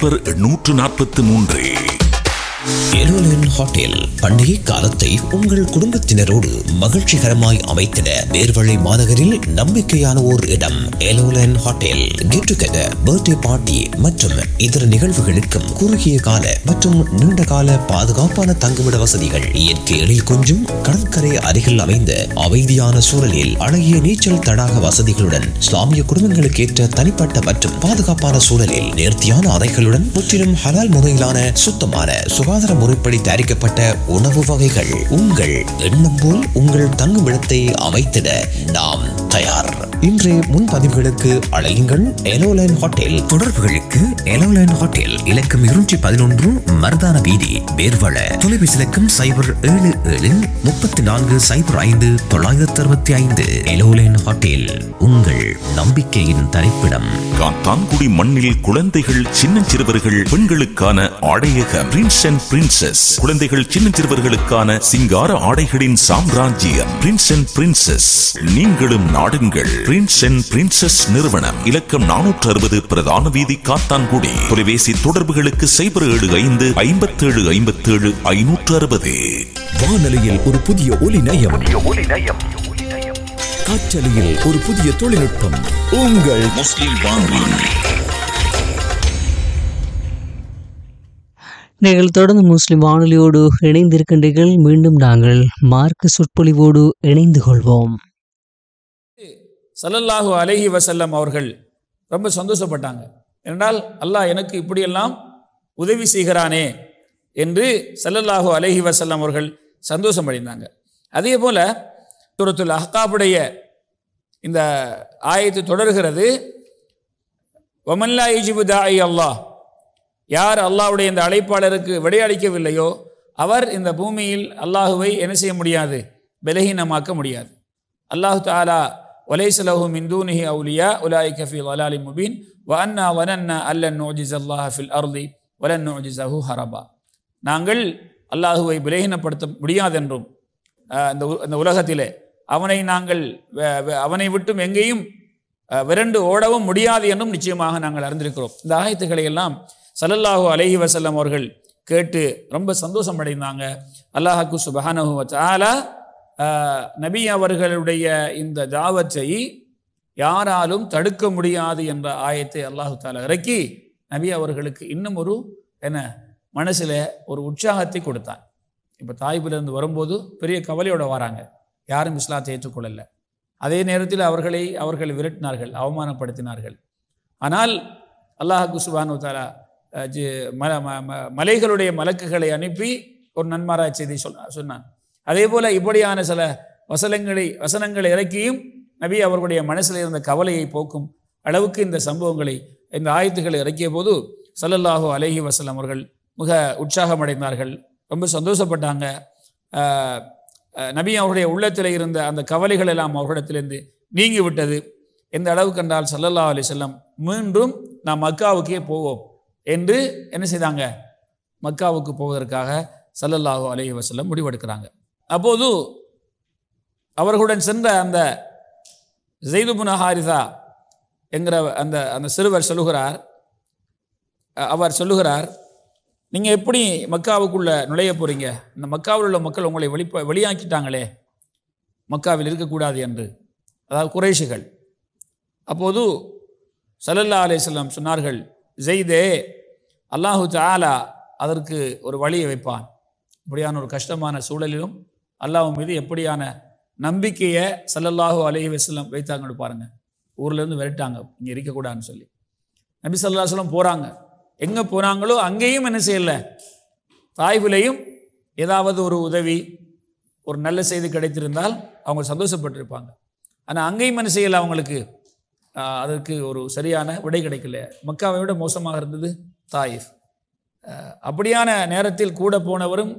0143. எலோலன் ஹோட்டல் பண்டிகை காலத்தை உங்கள் குடும்பத்தினரோடு மகிழ்ச்சிகரமாய் அமைத்திட நேர்வழி மாநகரில் நம்பிக்கையான ஓர் இடம். எலோலன் hotel get together, birthday party மற்றும் இதர நிகழ்வுகளுக்கும் குறுகிய கால மற்றும் நீண்ட கால பாதுகாப்பான தங்குமிட வசதிகள், இயற்கை எழில் கொஞ்சும் கடற்கரை அருகில் அமைந்த அமைதியான சூழலில் அழகிய நீச்சல் தடாக வசதிகளுடன், இஸ்லாமிய குடும்பங்களுக்கு ஏற்ற தனிப்பட்ட மற்றும் பாதுகாப்பான சூழலில் நேர்த்தியான அறைகளுடன், முற்றிலும் ஹலால் முறையிலான சுத்தமான சுகாதார முறைப்படி தயாரிக்கப்பட்ட உணவு வகைகள். உங்கள் எண்ணம் போல் உங்கள் தங்குமிடத்தை அமைத்திட நாம் தயார். இன்றைய முன்பதிவுகளுக்கு அழையுங்கள் எலோலைன் ஹோட்டல். தொடர்புகளுக்கு எலோலைன் ஹோட்டல் இலக்கம் 211 மர்தான வீதி, பேர்வள. தொலைபேசி இலக்கம் 0773405 எலோலைன் ஹோட்டல், உங்கள் நம்பிக்கையின் தரிப்பிடம். காத்தான்குடி மண்ணில் குழந்தைகள், சின்னஞ்சிறுவர்கள், பெண்களுக்கான ஆடையகம் பிரின்ஸ் அண்ட் பிரின்சஸ். குழந்தைகள், சின்னஞ்சிறுவர்களுக்கான சிங்கார ஆடைகளின் சாம்ராஜ்யம் பிரின்ஸ் அண்ட் பிரின்சஸ். நீங்களும் நாடுங்கள் பிரின்ஸ் அண்ட் பிரின்சஸ் நிறுவனம். இலக்கம் 460 பிரதான வீதி, காத்தான்குடி. தொலைபேசி தொடர்புகளுக்கு 075 57 57 560. வானொலியில் ஒரு புதிய ஒலி நயம், காற்றலையில் ஒரு புதிய தொழில்நுட்பம். உங்கள் முஸ்லிம் வானொலி. நீங்கள் தொடர்ந்து முஸ்லிம் வானொலியோடு இணைந்திருக்கின்றீர்கள். மீண்டும் நாங்கள் மார்க்க சொற்பொழிவோடு இணைந்து கொள்வோம். ஸல்லல்லாஹு அலைஹி வஸல்லம் அவர்கள் ரொம்ப சந்தோஷப்பட்டாங்க. என்றால் அல்லாஹ் எனக்கு இப்படியெல்லாம் உதவி செய்கிறானே என்று ஸல்லல்லாஹு அலைஹி வஸல்லம் அவர்கள் சந்தோஷம் அடைந்தாங்க. அதே போல சூரத்துல் அஹ்காபுடைய இந்த ஆயத்து தொடர்கிறது. வமன் லா யுஜிபு தாஇ அல்லாஹ், யார் அல்லாஹ்வுடைய இந்த அழைப்பாளருக்கு விடையளிக்கவில்லையோ அவர் இந்த பூமியில் அல்லாஹுவை என்ன செய்ய முடியாது, பலகீனமாக்க முடியாது. அல்லாஹு தஆலா வலைஸ லஹு மின் தூனிஹி அவுலியா உலாயிக ஃபீ ضلالٍ முபீன் வ அன்னா வனன்னா அல்லன் நுஜிஸல்லாஹ ஃபில் அர்தி வலன் நுஜிஸஹு ஹரபா. நாங்கள் அல்லாஹுவை பலகீனப்படுத்த முடியாதென்றும் இந்த உலகத்திலே அவனை விட்டும் எங்கேயும் விரண்டு ஓடவும் முடியாது என்றும் நிச்சயமாக நாங்கள் அறிந்திருக்கிறோம். இந்த ஆயத்துக்களை எல்லாம் ஸல்லல்லாஹு அலைஹி வஸல்லம் அவர்கள் கேட்டு ரொம்ப சந்தோஷம் அடைந்தாங்க. அல்லாஹ்வுக்கு சுப்ஹானஹு வ தஆலா நபி அவர்களுடைய இந்த தாவத்தை யாராலும் தடுக்க முடியாது என்ற ஆயத்தை அல்லாஹு தஆலா இறக்கி நபி அவர்களுக்கு இன்னும் ஒரு மனசில் ஒரு உற்சாகத்தை கொடுத்தான். இப்போ தாயிபிலிருந்து வரும்போது பெரிய கவலையோடு வராங்க, யாரும் இஸ்லாத்தை ஏற்றுக்கொள்ளலை. அதே நேரத்தில் அவர்கள் விரட்டினார்கள், அவமானப்படுத்தினார்கள். ஆனால் அல்லாஹ்வுக்கு சுப்ஹானஹு வ தஆலா மலைகளுடைய மலக்குகளை அனுப்பி ஒரு நன்மாராய் செய்தி சொன்னான். அதே போல இப்படியான சில வசனங்களை இறக்கியும் நபி அவர்களுடைய மனசில் இருந்த கவலையை போக்கும் அளவுக்கு இந்த சம்பவங்களை, இந்த ஆயத்துக்களை இறக்கிய போது ஸல்லல்லாஹு அலைஹி வஸல்லம் அவர்கள் மிக உற்சாகம் அடைந்தார்கள், ரொம்ப சந்தோஷப்பட்டாங்க. நபி அவருடைய உள்ளத்தில் இருந்த அந்த கவலைகள் எல்லாம் அவர்களிடத்திலிருந்து நீங்கி விட்டது. எந்த அளவுக்கு என்றால் ஸல்லல்லாஹு அலைஹி வஸல்லம் மீண்டும் நாம் மக்காவுக்கே போவோம் என்று என்ன செய்தாங்க, மக்காவுக்கு போவதற்காக ஸல்லல்லாஹு அலைஹி வஸல்லம் முடிவெடுக்கிறாங்க. அப்போது அவர்களுடன் சென்ற அந்த ஸைத் இப்னு ஹாரிஸா என்கிற அந்த சிறுவர் சொல்லுகிறார், நீங்கள் எப்படி மக்காவுக்குள்ளே நுழைய போகிறீங்க, இந்த மக்காவில் உள்ள மக்கள் உங்களை வெளியாக்கிட்டாங்களே, மக்காவில் இருக்கக்கூடாது என்று, அதாவது குறைஷிகள். அப்போது ஸல்லல்லாஹு அலைஹி வஸல்லம் சொன்னார்கள், ஸெய்தே, அல்லாஹு தஆலா அதற்கு ஒரு வழியை வைப்பான். இப்படியான ஒரு கஷ்டமான சூழலிலும் அல்லாஹ் மீது எப்படியான நம்பிக்கையை ஸல்லல்லாஹு அலைஹி வஸல்லம் வைத்தாங்கன்னு பாருங்கள். ஊர்லேருந்து விரட்டாங்க, இங்கே இருக்கக்கூடாதுன்னு சொல்லி. நபி ஸல்லல்லாஹு அலைஹி வஸல்லம் போகிறாங்க. எங்கே போனாங்களோ அங்கேயும் என்ன செய்யலை, தாய்ஃபிலையும் ஏதாவது ஒரு உதவி, ஒரு நல்ல செய்தி கிடைத்திருந்தால் அவங்க சந்தோஷப்பட்டிருப்பாங்க. ஆனால் அங்கேயும் என்ன செய்யலை, அவங்களுக்கு அதற்கு ஒரு சரியான விடை கிடைக்கல. மக்காவை விட மோசமாக இருந்தது தாயிஃப். அப்படியான நேரத்தில் கூட போனவரும்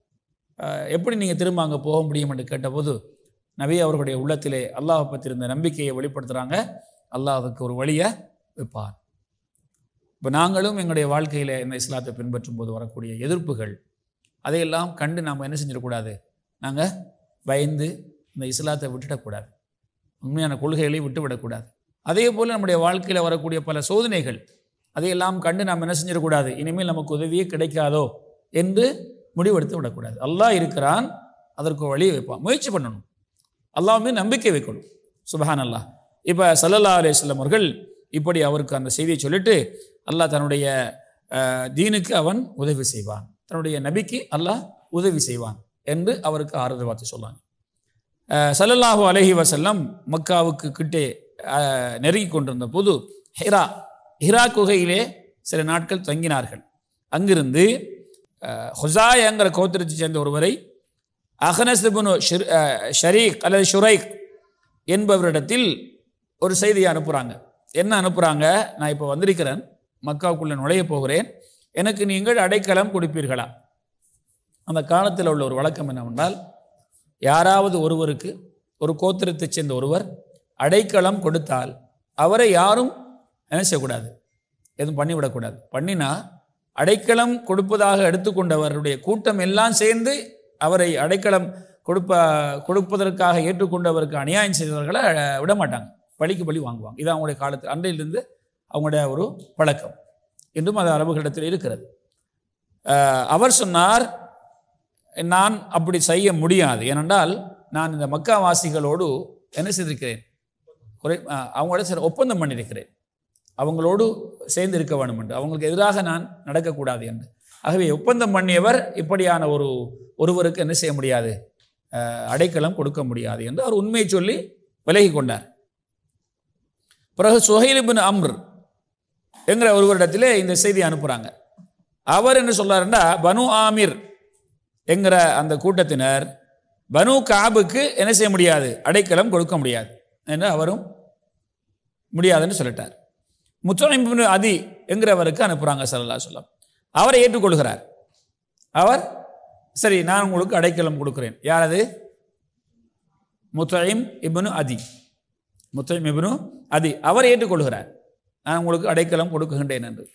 எப்படி நீங்கள் திரும்ப அங்கே போக முடியும் என்று கேட்டபோது நபி அவர்களுடைய உள்ளத்திலே அல்லாஹ் பற்றி இருந்த நம்பிக்கையை வெளிப்படுத்துகிறாங்க. அல்லாஹ் அதுக்கு ஒரு வழியை வைப்பான். இப்போ நாங்களும் எங்களுடைய வாழ்க்கையில் இந்த இஸ்லாத்தை பின்பற்றும் போது வரக்கூடிய எதிர்ப்புகள் அதையெல்லாம் கண்டு நாம் என்ன செஞ்சிடக்கூடாது, நாங்கள் பயந்து இந்த இஸ்லாத்தை விட்டுடக்கூடாது, உண்மையான கொள்கைகளை விட்டுவிடக்கூடாது. அதே போல் நம்முடைய வாழ்க்கையில் வரக்கூடிய பல சோதனைகள் அதையெல்லாம் கண்டு நாம் என்ன செஞ்சிடக்கூடாது, இனிமேல் நமக்கு உதவியே கிடைக்காதோ என்று முடிவெடுத்து விடக்கூடாது. அல்லாஹ் இருக்கிறான், அதற்கு வழியை வைப்பான். முயற்சி பண்ணணும், அல்லாஹ் மீது நம்பிக்கை வைக்கணும். சுப்ஹானல்லாஹ். இப்போ ஸல்லல்லாஹு அலைஹி வஸல்லம் அவர்கள் இப்படி அவருக்கு அந்த செய்தியை சொல்லிட்டு, அல்லாஹ் தன்னுடைய தீனுக்கு அவன் உதவி செய்வான், தன்னுடைய நபிக்கு அல்லாஹ் உதவி செய்வான் என்று அவருக்கு ஆறுதல் வார்த்தை சொன்னாங்க. ஸல்லல்லாஹு அலைஹி வஸல்லம் மக்காவுக்கு கிட்டே நெருங்கி கொண்டிருந்த போது ஹிரா குகையிலே சில நாட்கள் தங்கினார்கள். அங்கிருந்து ஹுஸாயங்கிற கோத்திரத்தை சேர்ந்த ஒருவரை அஹ்னஸ் இப்னு ஷரீக் அல்லது ஷுரைக் என்பவரிடத்தில் ஒரு செய்தியை அனுப்புகிறாங்க. என்ன அனுப்புகிறாங்க, நான் இப்போ வந்திருக்கிறேன், மக்காவுக்குள்ளே நுழைய போகிறேன், எனக்கு நீங்கள் அடைக்கலம் கொடுப்பீர்களா? அந்த காலத்தில் உள்ள ஒரு வழக்கம் என்னவென்றால், யாராவது ஒருவருக்கு, ஒரு கோத்திரத்தைச் சேர்ந்த ஒருவர் அடைக்கலம் கொடுத்தால் அவரை யாரும் என்ன செய்யக்கூடாது, எதுவும் பண்ணிவிடக்கூடாது. பண்ணினா அடைக்கலம் கொடுப்பதாக எடுத்துக்கொண்டவருடைய கூட்டம் எல்லாம் சேர்ந்து அவரை அடைக்கலம் கொடுப்பதற்காக ஏற்றுக்கொண்டவருக்கு அநியாயம் செய்தவர்களை விடமாட்டாங்க, பழிக்கு பழி வாங்குவாங்க. இது அவங்களுடைய காலத்தில் அன்றையிலிருந்து அவங்களுடைய ஒரு பழக்கம், இன்றும் அது அரபுகளிடத்தில் இருக்கிறது. அவர் சொன்னார், நான் அப்படி செய்ய முடியாது, ஏனென்றால் நான் இந்த மக்காவாசிகளோடு என்ன செய்திருக்கிறேன், அவங்களோட சில ஒப்பந்தம் பண்ணியிருக்கிறேன், அவங்களோடு சேர்ந்து இருக்க வேண்டும் என்று, அவங்களுக்கு எதிராக நான் நடக்கக்கூடாது என்று. ஆகவே ஒப்பந்தம் பண்ணியவர் இப்படியான ஒருவருக்கு என்ன செய்ய முடியாது, அடைக்கலம் கொடுக்க முடியாது என்று அவர் உண்மையை சொல்லி விலகி கொண்டார். பிறகு சுஹைல் இப்னு அம்ர் என்கிற ஒருவரிடத்திலே இந்த செய்தி அனுப்புகிறாங்க. அவர் என்ன சொல்றாருன்னா, பனு ஆமிர் என்கிற அந்த கூட்டத்தினர் பனு காபுக்கு என்ன செய்ய முடியாது, அடைக்கலம் கொடுக்க முடியாது என்று அவரும் முடியாதுன்னு சொல்லிட்டார். முத்தஇம் இப்னு அதி என்கிறவருக்கு அனுப்புகிறாங்க ஸல்லல்லாஹு அலைஹி வஸல்லம். அவரை ஏற்றுக்கொள்கிறார். அவர் சரி, நான் உங்களுக்கு அடைக்கலம் கொடுக்குறேன். யார் அது? முத்தஇம் இப்னு அதி. முத்தஇம் இப்னு அதி அவர் ஏற்றுக்கொள்கிறார், நான் உங்களுக்கு அடைக்கலம் கொடுக்குகின்றேன் என்று.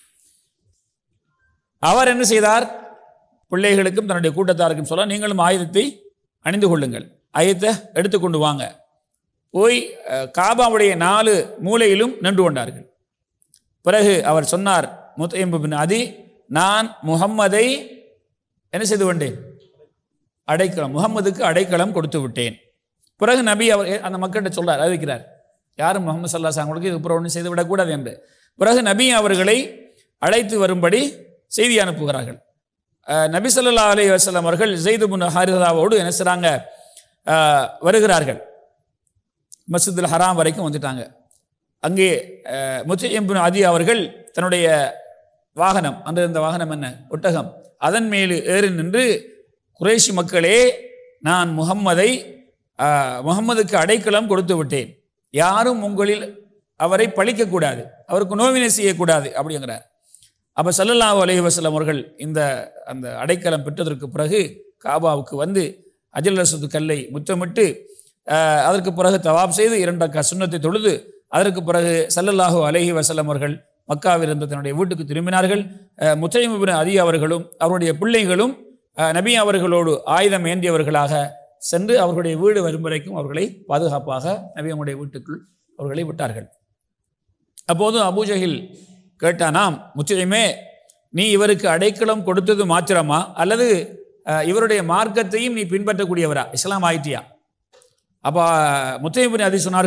அவர் என்ன செய்தார், பிள்ளைகளுக்கும் தன்னுடைய கூட்டத்தாருக்கும் சொல்ல, நீங்களும் ஆயுதத்தை அணிந்து கொள்ளுங்கள், ஆயுதத்தை எடுத்துக்கொண்டு வாங்க. போய் காபாவுடைய 4 மூலையிலும் நின்று கொண்டார்கள். பிறகு அவர் சொன்னார், முத்தஇம் இப்னு அதி, நான் முஹம்மதை என்ன செய்து கொண்டேன், அடைக்கலம், முகம்மதுக்கு அடைக்கலம் கொடுத்து விட்டேன். பிறகு நபி அவர் அந்த மக்கள்கிட்ட சொல்றார், அறிவிக்கிறார், யாரும் முகமது ஸல்லல்லாஹு அலைஹி வஸல்லம் இதுக்கு அப்புறம் ஒன்றும் செய்து விடக்கூடாது என்று. பிறகு நபி அவர்களை அழைத்து வரும்படி செய்தி அனுப்புகிறார்கள். நபி ஸல்லல்லாஹு அலைஹி வஸல்லம் அவர்கள் ஸைத் இப்னு ஹாரிஸாவோடு என்ன செய்றாங்க, வருகிறார்கள். மஸ்ஜிதுல் ஹராம் வரைக்கும் வந்துட்டாங்க. அங்கே முத்தஇம் இப்னு அதி அவர்கள் தன்னுடைய வாகனம், அன்று இருந்த வாகனம் என்ன, ஒட்டகம், அதன் மேல் ஏறி நின்று, குறைஷி மக்களே, நான் முகம்மதுக்கு அடைக்கலம் கொடுத்து விட்டேன், யாரும் உங்களில் அவரை பழிக்கக்கூடாது, அவருக்கு நோவினை செய்யக்கூடாது அப்படிங்கிறார். அப்போ ஸல்லல்லாஹு அலைஹி வஸல்லம் அவர்கள் அந்த அடைக்கலம் பெற்றதற்கு பிறகு காபாவுக்கு வந்து அஜல் அஸ்வத் கல்லை முத்தமிட்டு, அதற்கு பிறகு தவாப் செய்து 2 ரக்காத் சுன்னத்தை தொழுது, அதற்கு பிறகு ஸல்லல்லாஹு அலைஹி வஸல்லம் அவர்கள் மக்காவில் இருந்த தன்னுடைய வீட்டுக்கு திரும்பினார்கள். முத்தஇம் இப்னு அதி அவர்களும் அவருடைய பிள்ளைகளும் நபி அவர்களோடு ஆயுதம் ஏந்தியவர்களாக சென்று அவர்களுடைய வீடு வரும் வரைக்கும் அவர்களை பாதுகாப்பாக நபி அவருடைய வீட்டுக்குள் அவர்களை விட்டார்கள். அப்போது அபூஜஹில் கேட்டானாம், முத்தஇமே, நீ இவருக்கு அடைக்கலம் கொடுத்தது மாத்திரமா, அல்லது இவருடைய மார்க்கத்தையும் நீ பின்பற்றக்கூடியவரா, இஸ்லாம் ஆயிட்டியா? அப்போ முத்தஇம் இப்னு அதி சொன்னார்கள்,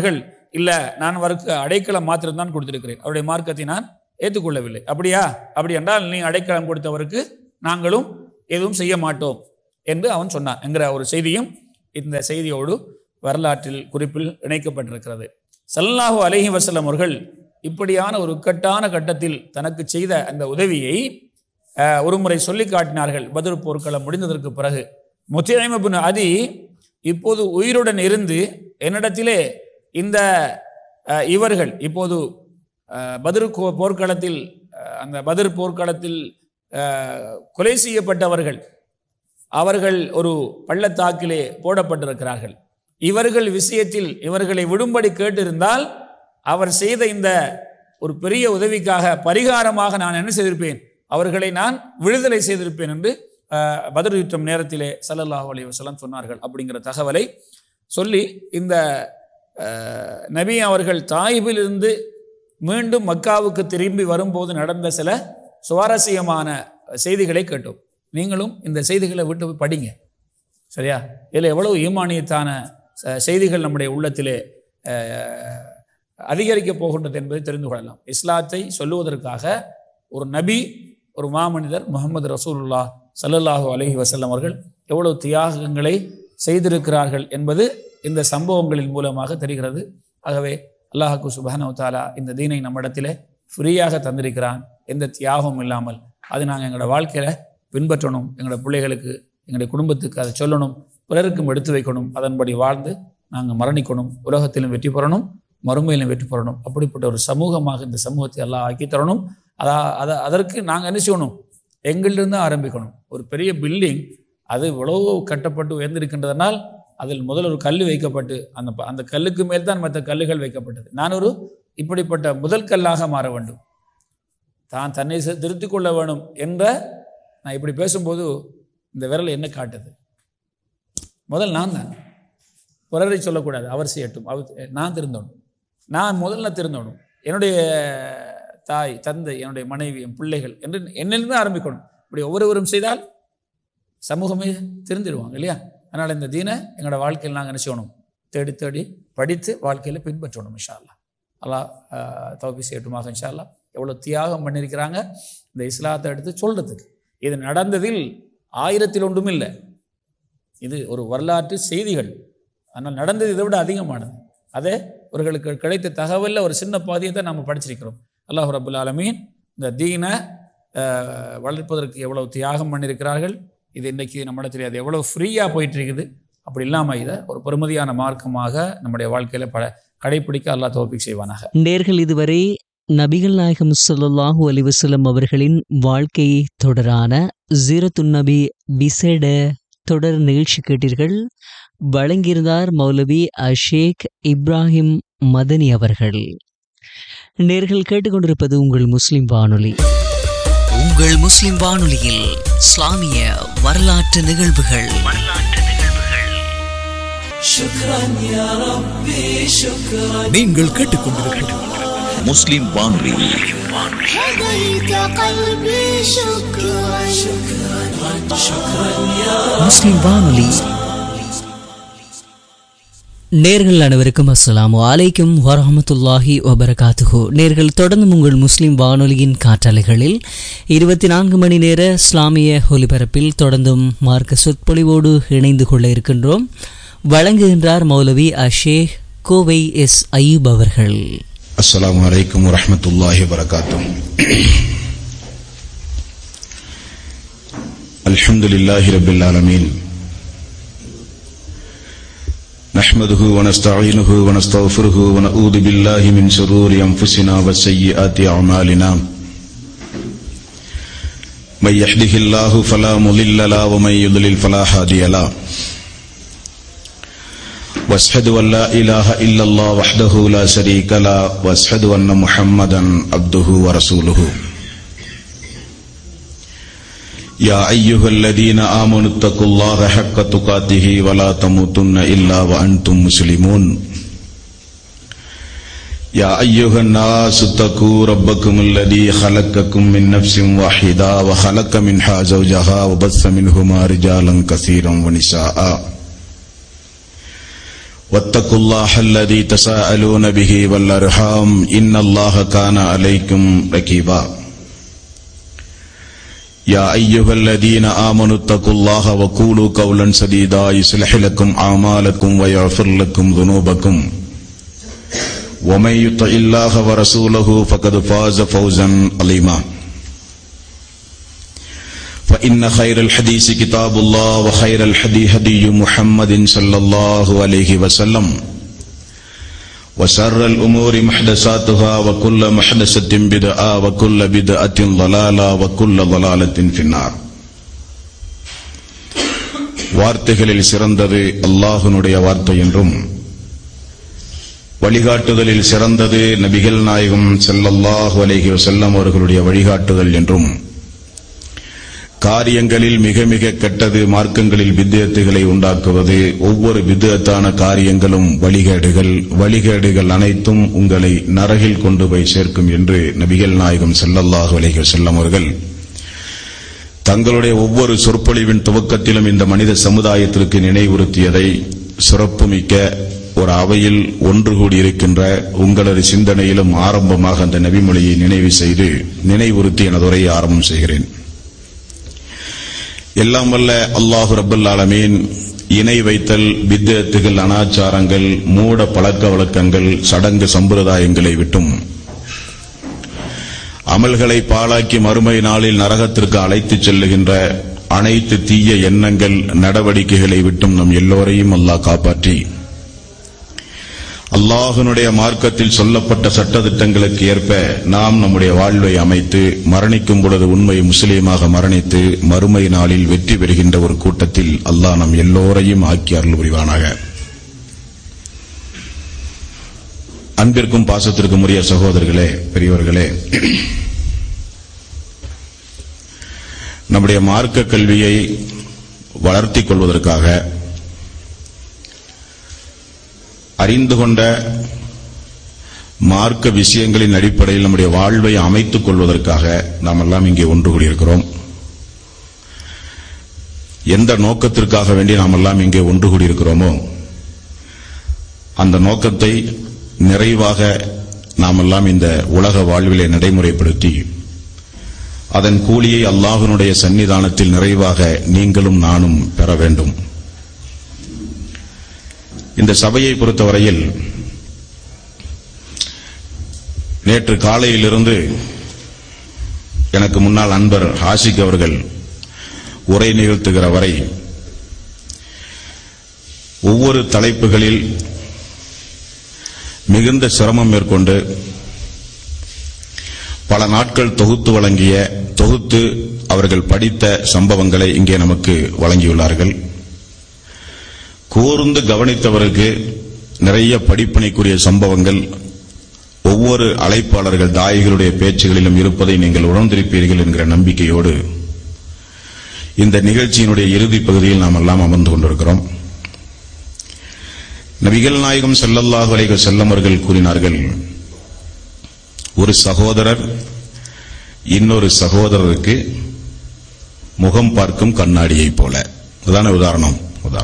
இல்லை நான் அவருக்கு அடைக்கலம் மாத்திரம்தான் கொடுத்திருக்கிறேன், அவருடைய மார்க்கத்தை நான் ஏற்றுக்கொள்ளவில்லை. அப்படியா? அப்படி என்றால் நீ அடைக்கலம் கொடுத்தவருக்கு நாங்களும் எதுவும் செய்ய மாட்டோம் என்று அவன் சொன்னான் என்கிற ஒரு செய்தியும் இந்த செய்தியோடு வரலாற்றில் குறிப்பில் இணைக்கப்பட்டிருக்கிறது. ஸல்லல்லாஹு அலைஹி வஸல்லம் அவர்கள் இப்படியான ஒரு இக்கட்டான கட்டத்தில் தனக்கு செய்த அந்த உதவியை ஒரு முறை சொல்லி காட்டினார்கள். பத்ர் போர்க்களம் முடிந்ததற்கு பிறகு முத்தைம் இப்னு அதி இப்போது உயிருடன் இருந்து என்னிடத்திலே இந்த இவர்கள் இப்போது பத்ர் போர்க்களத்தில் அந்த பத்ர் போர்க்களத்தில் கொலை செய்யப்பட்டவர்கள் அவர்கள் ஒரு பள்ளத்தாக்கிலே போடப்பட்டிருக்கிறார்கள். இவர்கள் விஷயத்தில் இவர்களை விடும்படி கேட்டிருந்தால் அவர் செய்த இந்த ஒரு பெரிய உதவிக்காக பரிகாரமாக நான் என்ன செய்திருப்பேன், அவர்களை நான் விடுதலை செய்திருப்பேன் என்று பத்ர் யுத்தம் நேரத்திலே ஸல்லல்லாஹு அலைஹி வஸல்லம் சொன்னார்கள். அப்படிங்கிற தகவலை சொல்லி இந்த நபி அவர்கள் தாயிபிலிருந்து மீண்டும் மக்காவுக்கு திரும்பி வரும்போது நடந்த சில சுவாரஸ்யமான செய்திகளை கேட்டோம். நீங்களும் இந்த செய்திகளை விட்டு படிங்க, சரியா? இதில் எவ்வளவு ஈமானியத்தான செய்திகள் நம்முடைய உள்ளத்திலே அதிகரிக்கப் போகின்றது என்பதை தெரிந்து கொள்ளலாம். இஸ்லாத்தை சொல்லுவதற்காக ஒரு நபி, ஒரு மாமனிதர் முஹம்மது ரசூலுல்லாஹ் ஸல்லல்லாஹு அலைஹி வஸல்லம் அவர்கள் எவ்வளவு தியாகங்களை செய்திருக்கிறார்கள் என்பது இந்த சம்பவங்களின் மூலமாக தெரிகிறது. ஆகவே அல்லாஹ்வுக்கு சுப்ஹானஹு வ தஆலா இந்த தீனை நம்மிடத்திலே ஃப்ரீயாக தந்திருக்கிறான், எந்த தியாகமும் இல்லாமல். அது நாங்கள் எங்களோட வாழ்க்கையில் பின்பற்றணும், எங்களோட பிள்ளைகளுக்கு எங்களுடைய குடும்பத்துக்கு அதை சொல்லணும், பிறருக்கும் எடுத்து வைக்கணும். அதன்படி வாழ்ந்து நாங்கள் மரணிக்கணும், உலகத்திலும் வெற்றி பெறணும், மறுமையிலும் வெற்றி பெறணும். அப்படிப்பட்ட ஒரு சமூகமாக இந்த சமூகத்தை எல்லாம் ஆக்கி தரணும். அதற்கு நாங்கள் என்ன செய்யணும், எங்களிலிருந்து ஆரம்பிக்கணும். ஒரு பெரிய பில்டிங் அது இவ்வளவு கட்டப்பட்டு உயர்ந்திருக்கின்றதனால் அதில் முதல் ஒரு கல் வைக்கப்பட்டு அந்த கல்லுக்கு மேல் தான் மற்ற கல்லுகள் வைக்கப்பட்டது. நான் ஒரு இப்படிப்பட்ட முதல் கல்லாக மாற வேண்டும், தன்னை திருத்திக் கொள்ள வேணும் என்ற நான் இப்படி பேசும்போது இந்த விரல் என்ன காட்டுது? முதல் நான் தான், பிறரை சொல்லக்கூடாது, அவர் செய்யட்டும், நான் திருந்தணும், நான் முதல்ல திருந்தணும். என்னுடைய தாய், தந்தை, என்னுடைய மனைவி, என் பிள்ளைகள் என்று என்னிலிருந்து ஆரம்பிக்கணும். இப்படி ஒவ்வொருவரும் செய்தால் சமூகமே திருந்திடுவாங்க இல்லையா? அதனால் இந்த தீனை எங்களோட வாழ்க்கையில் நாங்கள் என்ன செய்யணும், தேடி தேடி படித்து வாழ்க்கையில் பின்பற்றணும். இன்ஷா அல்லாஹ். அல்லாஹ் தௌஃபீக் செய்யட்டுமாக. இன்ஷா அல்லாஹ். எவ்வளோ தியாகம் பண்ணியிருக்கிறாங்க இந்த இஸ்லாத்தை எடுத்து சொல்கிறதுக்கு. இது நடந்ததில் 1000 ஒன்றும் இல்லை, இது ஒரு வரலாற்று செய்திகள். ஆனால் நடந்தது இதை விட அதிகமானது. அதே அவர்களுக்கு கிடைத்த தகவலில் ஒரு சின்ன பாதியை தான் நம்ம படிச்சிருக்கிறோம். அல்லாஹ் ரப்புல் ஆலமீன் இந்த தீனை வளர்ப்பதற்கு எவ்வளவு தியாகம் பண்ணியிருக்கிறார்கள். இது இன்றைக்கி நம்மிடத்தில் அது எவ்வளோ ஃப்ரீயாக போயிட்டுருக்குது. அப்படி இல்லாமல் இதை ஒரு பெருமதியான மார்க்கமாக நம்முடைய வாழ்க்கையில் கடைப்பிடிக்க அல்லாஹ் தௌஃபீக் செய்வானாக. நேர்கள் இதுவரை நபிகள் நாயகம் ஸல்லல்லாஹு அலைஹி வஸல்லம் அவர்களின் வாழ்க்கை தொடரான ஸீரத்துன் நபி விசேட தொடர் நிகழ்ச்சி கேட்டீர்கள். வழங்கியிருந்தார் மௌலவி ஷேக் இப்ராஹிம் மதனி அவர்கள். நேர்கள் கேட்டுக்கொண்டிருப்பது உங்கள் முஸ்லிம் வானொலி. உங்கள் முஸ்லிம் வானொலியில் இஸ்லாமிய வரலாற்று நிகழ்வுகள். நீங்கள் கேட்டுக்கொண்டிருப்பது முஸ்லிம் வானொலி. முஸ்லிம் வானொலி. நேர்கள் அனைவருக்கும் அஸ்ஸலாமு அலைக்கும் வரஹ்மத்துல்லாஹி வபரகாத்துஹு. நேர்கள் தொடர்ந்து உங்கள் முஸ்லிம் வானொலியின் காற்றலைகளில் 24 மணி நேர இஸ்லாமிய ஒலிபரப்பில் தொடர்ந்தும் மார்க்க சொற்பொழிவோடு இணைந்து கொள்ள இருக்கின்றோம். வழங்குகின்றார் மௌலவி ஷேக் கோவை எஸ் அய்யூப் அவர்கள். அஸ்ஸலாமு அலைக்கும் வரஹ்மத்துல்லாஹி வபரகாத்துஹு. அல்ஹம்துலில்லாஹி ரப்பில் ஆலமீன். نحمده ونستعينه ونستغفره ونعوذ بالله من شرور أنفسنا وسيئات أعمالنا من يهده الله فلا مضل له ومن يضلل فلا هادي له واشهد أن لا إله إلا الله وحده لا شريك له واشهد أن محمدا عبده ورسوله يا أيها الذين آمنوا اتقوا الله حق تقاته ولا تموتن إلا وأنتم مسلمون يا أيها الناس اتقوا ربكم الذي خلقكم من نفس واحدة وخلق منها زوجها وبث منهما رجالا كثيرا ونساء واتقوا الله الذي تساءلون به والأرحام إن الله كان عليكم رقيبا يا أيها الذين آمنوا اتقوا الله وقولوا قولا سديدا يصلح لكم أعمالكم ويغفر لكم ذنوبكم ومن يطع الله ورسوله فقد فاز فوزا عظيما فإن خير الحديث كتاب الله وخير الهدي هدي محمد صلى الله عليه وسلم وشر الأمور محدثاتها وكل محدثة بدعة وكل بدعة ضلالة وكل ضلالة في النار. வார்த்தைகளில் சிறந்தது அல்லாஹ்வுடைய வார்த்தை என்றும் வழிகாட்டுதலில் சிறந்தது நபிகள் நாயகம் ஸல்லல்லாஹு அலைஹி வஸல்லம் அவர்களுடைய வழிகாட்டுதல் என்றும் காரியங்களில் மிக மிக கெட்டது மார்க்கங்களில் பித்அத்துகளை உண்டாக்குவது, ஒவ்வொரு பித்அத்தான காரியங்களும் வழிகேடுகள் அனைத்தும் உங்களை நரகில் கொண்டு போய் சேர்க்கும் என்று நபிகள் நாயகம் ஸல்லல்லாஹு அலைஹி வஸல்லம் அவர்கள் தங்களுடைய ஒவ்வொரு சொற்பொழிவின் துவக்கத்திலும் இந்த மனித சமுதாயத்திற்கு நினைவுறுத்தியதை சிறப்புமிக்க ஒரு அவையில் ஒன்று கூடியிருக்கின்ற உங்களது சிந்தனையிலும் ஆரம்பமாக அந்த நபிமொழியை நினைவு செய்து நினைவுறுத்தி எனது உரையை ஆரம்பம் செய்கிறேன். எல்லாம் வல்ல அல்லாஹு ரப்பல் ஆலமீன் இணை வைத்தல், பித்அத்துகள், அனாச்சாரங்கள், மூட பழக்க வழக்கங்கள், சடங்கு சம்பிரதாயங்களை விட்டும் அமல்களை பாழாக்கி மறுமை நாளில் நரகத்திற்கு அழைத்துச் செல்லுகின்ற அனைத்து தீய எண்ணங்கள் நடவடிக்கைகளை விட்டும் நம் எல்லோரையும் அல்லாஹ் காப்பாற்றி அல்லாஹ்வினுடைய மார்க்கத்தில் சொல்லப்பட்ட சட்டதிட்டங்களுக்கு ஏற்ப நாம் நம்முடைய வாழ்வை அமைத்து மரணிக்கும் பொழுது உண்மை முஸ்லீமாக மரணித்து மறுமை நாளில் வெற்றி பெறுகின்ற ஒரு கூட்டத்தில் அல்லாஹ் நம் எல்லோரையும் ஆக்கி அருள் புரிவானாக. அன்பிற்கும் பாசத்திற்கும் உரிய சகோதரர்களே, பெரியவர்களே, நம்முடைய மார்க்க கல்வியை வளர்த்திக் கொள்வதற்காக, அறிந்து கொண்ட மார்க்க விஷயங்களின் அடிப்படையில் நம்முடைய வாழ்வை அமைத்துக் கொள்வதற்காக நாம் எல்லாம் இங்கே ஒன்று கூடியிருக்கிறோம். எந்த நோக்கத்திற்காக வேண்டி நாம் எல்லாம் இங்கே ஒன்று கூடியிருக்கிறோமோ அந்த நோக்கத்தை நிறைவாக நாம் எல்லாம் இந்த உலக வாழ்விலே நடைமுறைப்படுத்தி அதன் கூலியை அல்லாஹ்வினுடைய சன்னிதானத்தில் நிறைவாக நீங்களும் நானும் பெற வேண்டும். இந்த சபையை பொறுத்தவரையில் நேற்று காலையிலிருந்து எனக்கு முன்னால் அன்பர் ஆசிக் அவர்கள் உரை நிகழ்த்துகிற வரை ஒவ்வொரு தலைப்புகளில் மிகுந்த சிரமம் மேற்கொண்டு பல நாட்கள் தொகுத்து அவர்கள் படித்த சம்பவங்களை இங்கே நமக்கு வழங்கியுள்ளார்கள். கூர்ந்து கவனித்தவருக்கு நிறைய படிப்பினைக்குரிய சம்பவங்கள் ஒவ்வொரு அழைப்பாளர்கள் தாயிகளுடைய பேச்சுகளிலும் இருப்பதை நீங்கள் உணர்ந்திருப்பீர்கள் என்கிற நம்பிக்கையோடு இந்த நிகழ்ச்சியினுடைய இறுதிப் பகுதியில் நாம் எல்லாம் அமர்ந்து கொண்டிருக்கிறோம். நபிகள் நாயகம் ஸல்லல்லாஹு அலைஹி வஸல்லம் அவர்கள் கூறினார்கள், ஒரு சகோதரர் இன்னொரு சகோதரருக்கு முகம் பார்க்கும் கண்ணாடியைப் போல. அதுதான உதாரணம்.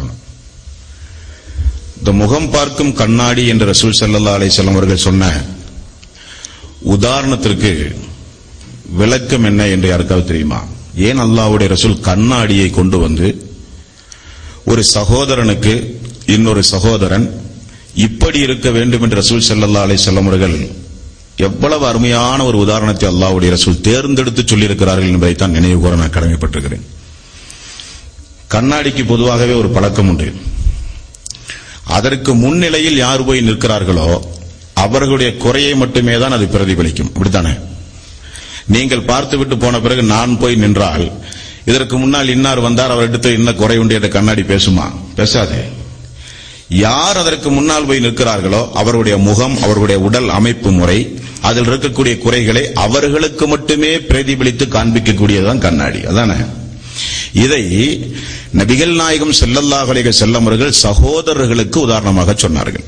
இந்த முகம் பார்க்கும் கண்ணாடி என்று ரசூல் ஸல்லல்லாஹு அலைஹி வஸல்லம் அவர்கள் சொன்ன உதாரணத்திற்கு விளக்கம் என்ன என்று யாருக்காவது தெரியுமா? ஏன் அல்லாஹ்வுடைய ரசூல் கண்ணாடியை கொண்டு வந்து ஒரு சகோதரனுக்கு இன்னொரு சகோதரன் இப்படி இருக்க வேண்டும் என்று ரசூல் ஸல்லல்லாஹு அலைஹி வஸல்லம் அவர்கள் எவ்வளவு அருமையான ஒரு உதாரணத்தை அல்லாஹ்வுடைய ரசூல் தேர்ந்தெடுத்து சொல்லியிருக்கிறார்கள் என்பதைத்தான் நினைவு கூற நான் கடமைப்பட்டிருக்கிறேன். கண்ணாடிக்கு பொதுவாகவே ஒரு பழக்கம் உண்டு. அதற்கு முன்னிலையில் யார் போய் நிற்கிறார்களோ அவர்களுடைய குறையை மட்டுமே தான் அது பிரதிபலிக்கும். அப்படித்தானே? நீங்கள் பார்த்துவிட்டு போன பிறகு நான் போய் நின்றால் இதற்கு முன்னால் இன்னார் வந்தார், அவர் எடுத்து என்ன குறை உண்டு என்ற கண்ணாடி பேசுமா? பேசாது. யார் அதற்கு முன்னால் போய் நிற்கிறார்களோ அவருடைய முகம், அவர்களுடைய உடல் அமைப்பு முறை, அதில் இருக்கக்கூடிய குறைகளை அவர்களுக்கு மட்டுமே பிரதிபலித்து காண்பிக்கக்கூடியதுதான் கண்ணாடி. அதானே? இதை நபிகள் நாயகம் ஸல்லல்லாஹு அலைஹி வஸல்லம் அவர்கள் சகோதரர்களுக்கு உதாரணமாக சொன்னார்கள்.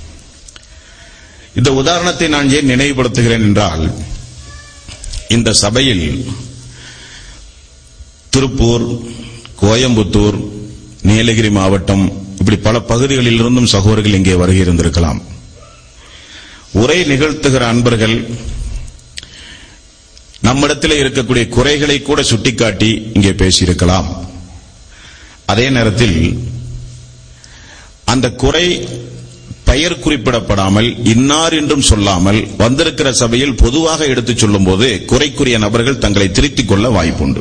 இந்த உதாரணத்தை நான் ஏன் நினைவுபடுத்துகிறேன் என்றால், இந்த சபையில் திருப்பூர், கோயம்புத்தூர், நீலகிரி மாவட்டம், இப்படி பல பகுதிகளில் இருந்தும் சகோதரர்கள் இங்கே வருகை இருந்திருக்கலாம். உரை நிகழ்த்துகிற அன்பர்கள் நம்மிடத்தில் இருக்கக்கூடிய குறைகளை கூட சுட்டிக்காட்டி இங்கே பேசியிருக்கலாம். அதே நேரத்தில் அந்த குறை பெயர் குறிப்பிடப்படாமல் இன்னார் என்றும் சொல்லாமல் வந்திருக்கிற சபையில் பொதுவாக எடுத்துச் சொல்லும் போது குறைக்குரிய நபர்கள் தங்களை திருத்திக் கொள்ள வாய்ப்புண்டு.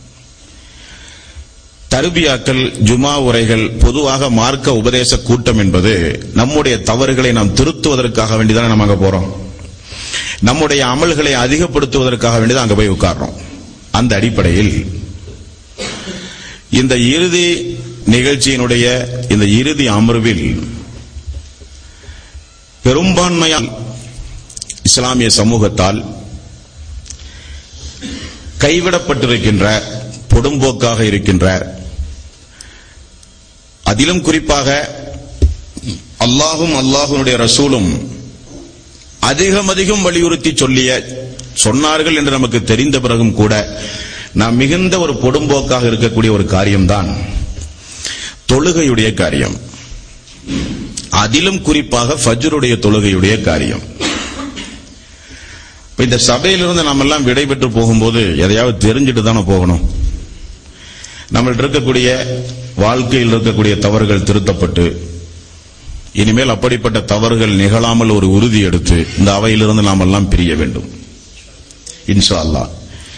தர்பியாக்கள், ஜுமா உரைகள், பொதுவாக மார்க்க உபதேச கூட்டம் என்பது நம்முடைய தவறுகளை நாம் திருத்துவதற்காக வேண்டிதான் நம்ம அங்க போறோம். நம்முடைய அமல்களை அதிகப்படுத்துவதற்காக வேண்டிதான் அங்க போய் உட்கார்றோம். அந்த அடிப்படையில் இந்த இறுதி நிகழ்ச்சியினுடைய இந்த இறுதி அமர்வில் பெரும்பான்மையால் இஸ்லாமிய சமூகத்தால் கைவிடப்பட்டிருக்கின்ற, பொடும்போக்காக இருக்கின்ற, அதிலும் குறிப்பாக அல்லாஹும் அல்லாஹுடைய ரசூலும் அதிகம் வலியுறுத்தி சொன்னார்கள் என்று நமக்கு தெரிந்த பிறகும் கூட நாம் மிகுந்த ஒரு பொடும்போக்காக இருக்கக்கூடிய ஒரு காரியம்தான் தொழுகையுடைய காரியம். அதிலும் குறிப்பாக ஃபஜ்ருடைய தொழுகையுடைய காரியம். இந்த சபையிலிருந்து நாம் எல்லாம் விடைபெற்று போகும்போது எதையாவது தெரிஞ்சுட்டு தானே போகணும். நம்மள்ட்ட இருக்கக்கூடிய வாழ்க்கையில் இருக்கக்கூடிய தவறுகள் திருத்தப்பட்டு இனிமேல் அப்படிப்பட்ட தவறுகள் நிகழாமல் ஒரு உறுதி எடுத்து இந்த அவையிலிருந்து நாம் எல்லாம் பிரிய வேண்டும் இன்ஷா அல்லாஹ்.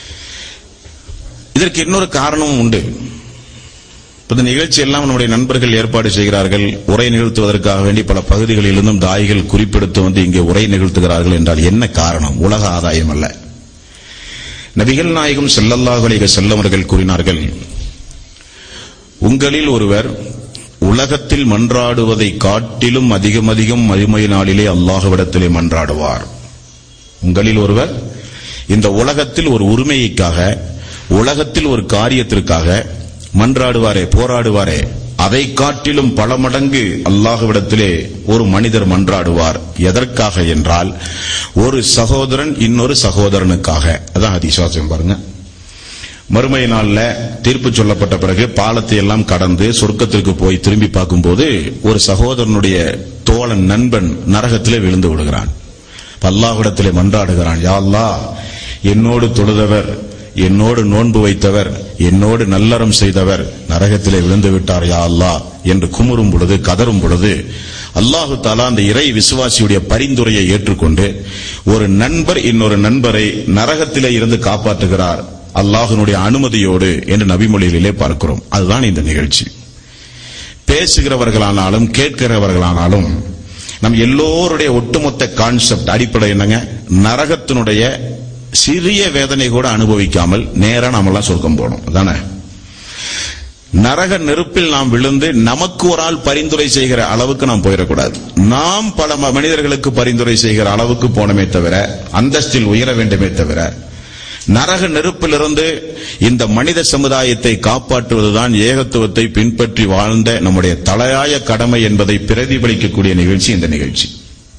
இதற்கு இன்னொரு காரணமும் உண்டு. இந்த நிகழ்ச்சி எல்லாம் நம்முடைய நண்பர்கள் ஏற்பாடு செய்கிறார்கள். உரை நிகழ்த்துவதற்காக வேண்டி பல பகுதிகளிலிருந்தும் தாய்கள் குறிப்பெடுத்து வந்து இங்கே உரை நிகழ்த்துகிறார்கள் என்றால் என்ன காரணம்? உலக ஆதாயம் அல்ல. நபிகள் நாயகம் ஸல்லல்லாஹு அலைஹி வஸல்லம் அவர்கள் கூறினார்கள், உங்களில் ஒருவர் உலகத்தில் மன்றாடுவதை காட்டிலும் அதிகம் மறுமை நாளிலே அல்லாஹ்விடத்திலே மன்றாடுவார். உங்களில் ஒருவர் இந்த உலகத்தில் ஒரு உரிமைக்காக, உலகத்தில் ஒரு காரியத்திற்காக மன்றாடுவாரே, போராடுவாரே, அதை காட்டிலும் பல மடங்கு அல்லாஹ்விடத்திலே ஒரு மனிதர் மன்றாடுவார். எதற்காக என்றால் ஒரு சகோதரன் இன்னொரு சகோதரனுக்காக. அதான் ஹதீஸ் பாருங்க. மறுமை நாள்ல தீர்ப்பு சொல்லப்பட்ட பிறகு பாலத்தை எல்லாம் கடந்து சொர்க்கத்திற்கு போய் திரும்பி பார்க்கும்போது ஒரு சகோதரனுடைய தோழன், நண்பன் நரகத்திலே விழுந்து விடுகிறான். அல்லாஹ்விடத்திலே மன்றாடுகிறான், யா அல்லாஹ், என்னோடு தொழுதவர், என்னோடு நோன்பு வைத்தவர், என்னோடு நல்லறம் செய்தவர் நரகத்திலே விழுந்து விட்டார் யா அல்லாஹ் என்று குமுறும் பொழுது, கதறும் பொழுது அல்லாஹு தஆலா அந்த இறை விசுவாசியுடைய பரிந்துரையை ஏற்றுக்கொண்டு ஒரு நண்பர் இன்னொரு நண்பரை நரகத்திலே இருந்து காப்பாற்றுகிறார் அல்லாஹ்வினுடைய அனுமதியோடு என்று நபிமொழிகளிலே பார்க்கிறோம். அதுதான் இந்த நிகழ்ச்சி. பேசுகிறவர்களானாலும் கேட்கிறவர்களானாலும் நம் எல்லோருடைய ஒட்டுமொத்த கான்செப்ட் அடிப்படை என்னங்க? நரகத்தினுடைய சிறிய வேதனை கூட அனுபவிக்காமல் நேரா நாமெல்லாம் சொர்க்கம் போகணும். அதானே? நரக நெருப்பில் நாம் விழுந்து நமக்கு ஒரு ஆள் பரிந்துரை செய்கிற அளவுக்கு நாம் போயிடக்கூடாது. நாம் பல மனிதர்களுக்கு பரிந்துரை செய்கிற அளவுக்கு போனமே தவிர, அந்தஸ்தில் உயர வேண்டுமே தவிர, நரக நெருப்பிலிருந்து இந்த மனித சமுதாயத்தை காப்பாற்றுவதுதான் ஏகத்துவத்தை பின்பற்றி வாழ்ந்த நம்முடைய தலையாய கடமை என்பதை பிரதிபலிக்கக்கூடிய நிகழ்ச்சி இந்த நிகழ்ச்சி.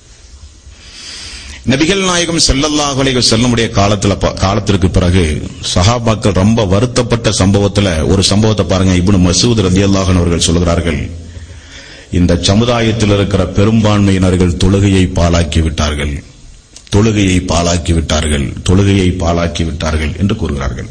நபிகள் நாயகம் ஸல்லல்லாஹு அலைஹி வஸல்லம் உடைய காலத்திற்கு பிறகு சஹாபாக்கள் ரொம்ப வருத்தப்பட்ட சம்பவத்துல ஒரு சம்பவத்தை பாருங்க. இப்னு மஸ்ஊத் ரலியல்லாஹு அன்ஹு அவர்கள் சொல்கிறார்கள், இந்த சமுதாயத்தில் இருக்கிற பெரும்பான்மையினர்கள் தொழுகையை பாழாக்கி விட்டார்கள், தொழுகையை பாழாக்கி விட்டார்கள், தொழுகையை பாழாக்கி விட்டார்கள் என்று கூறுகிறார்கள்.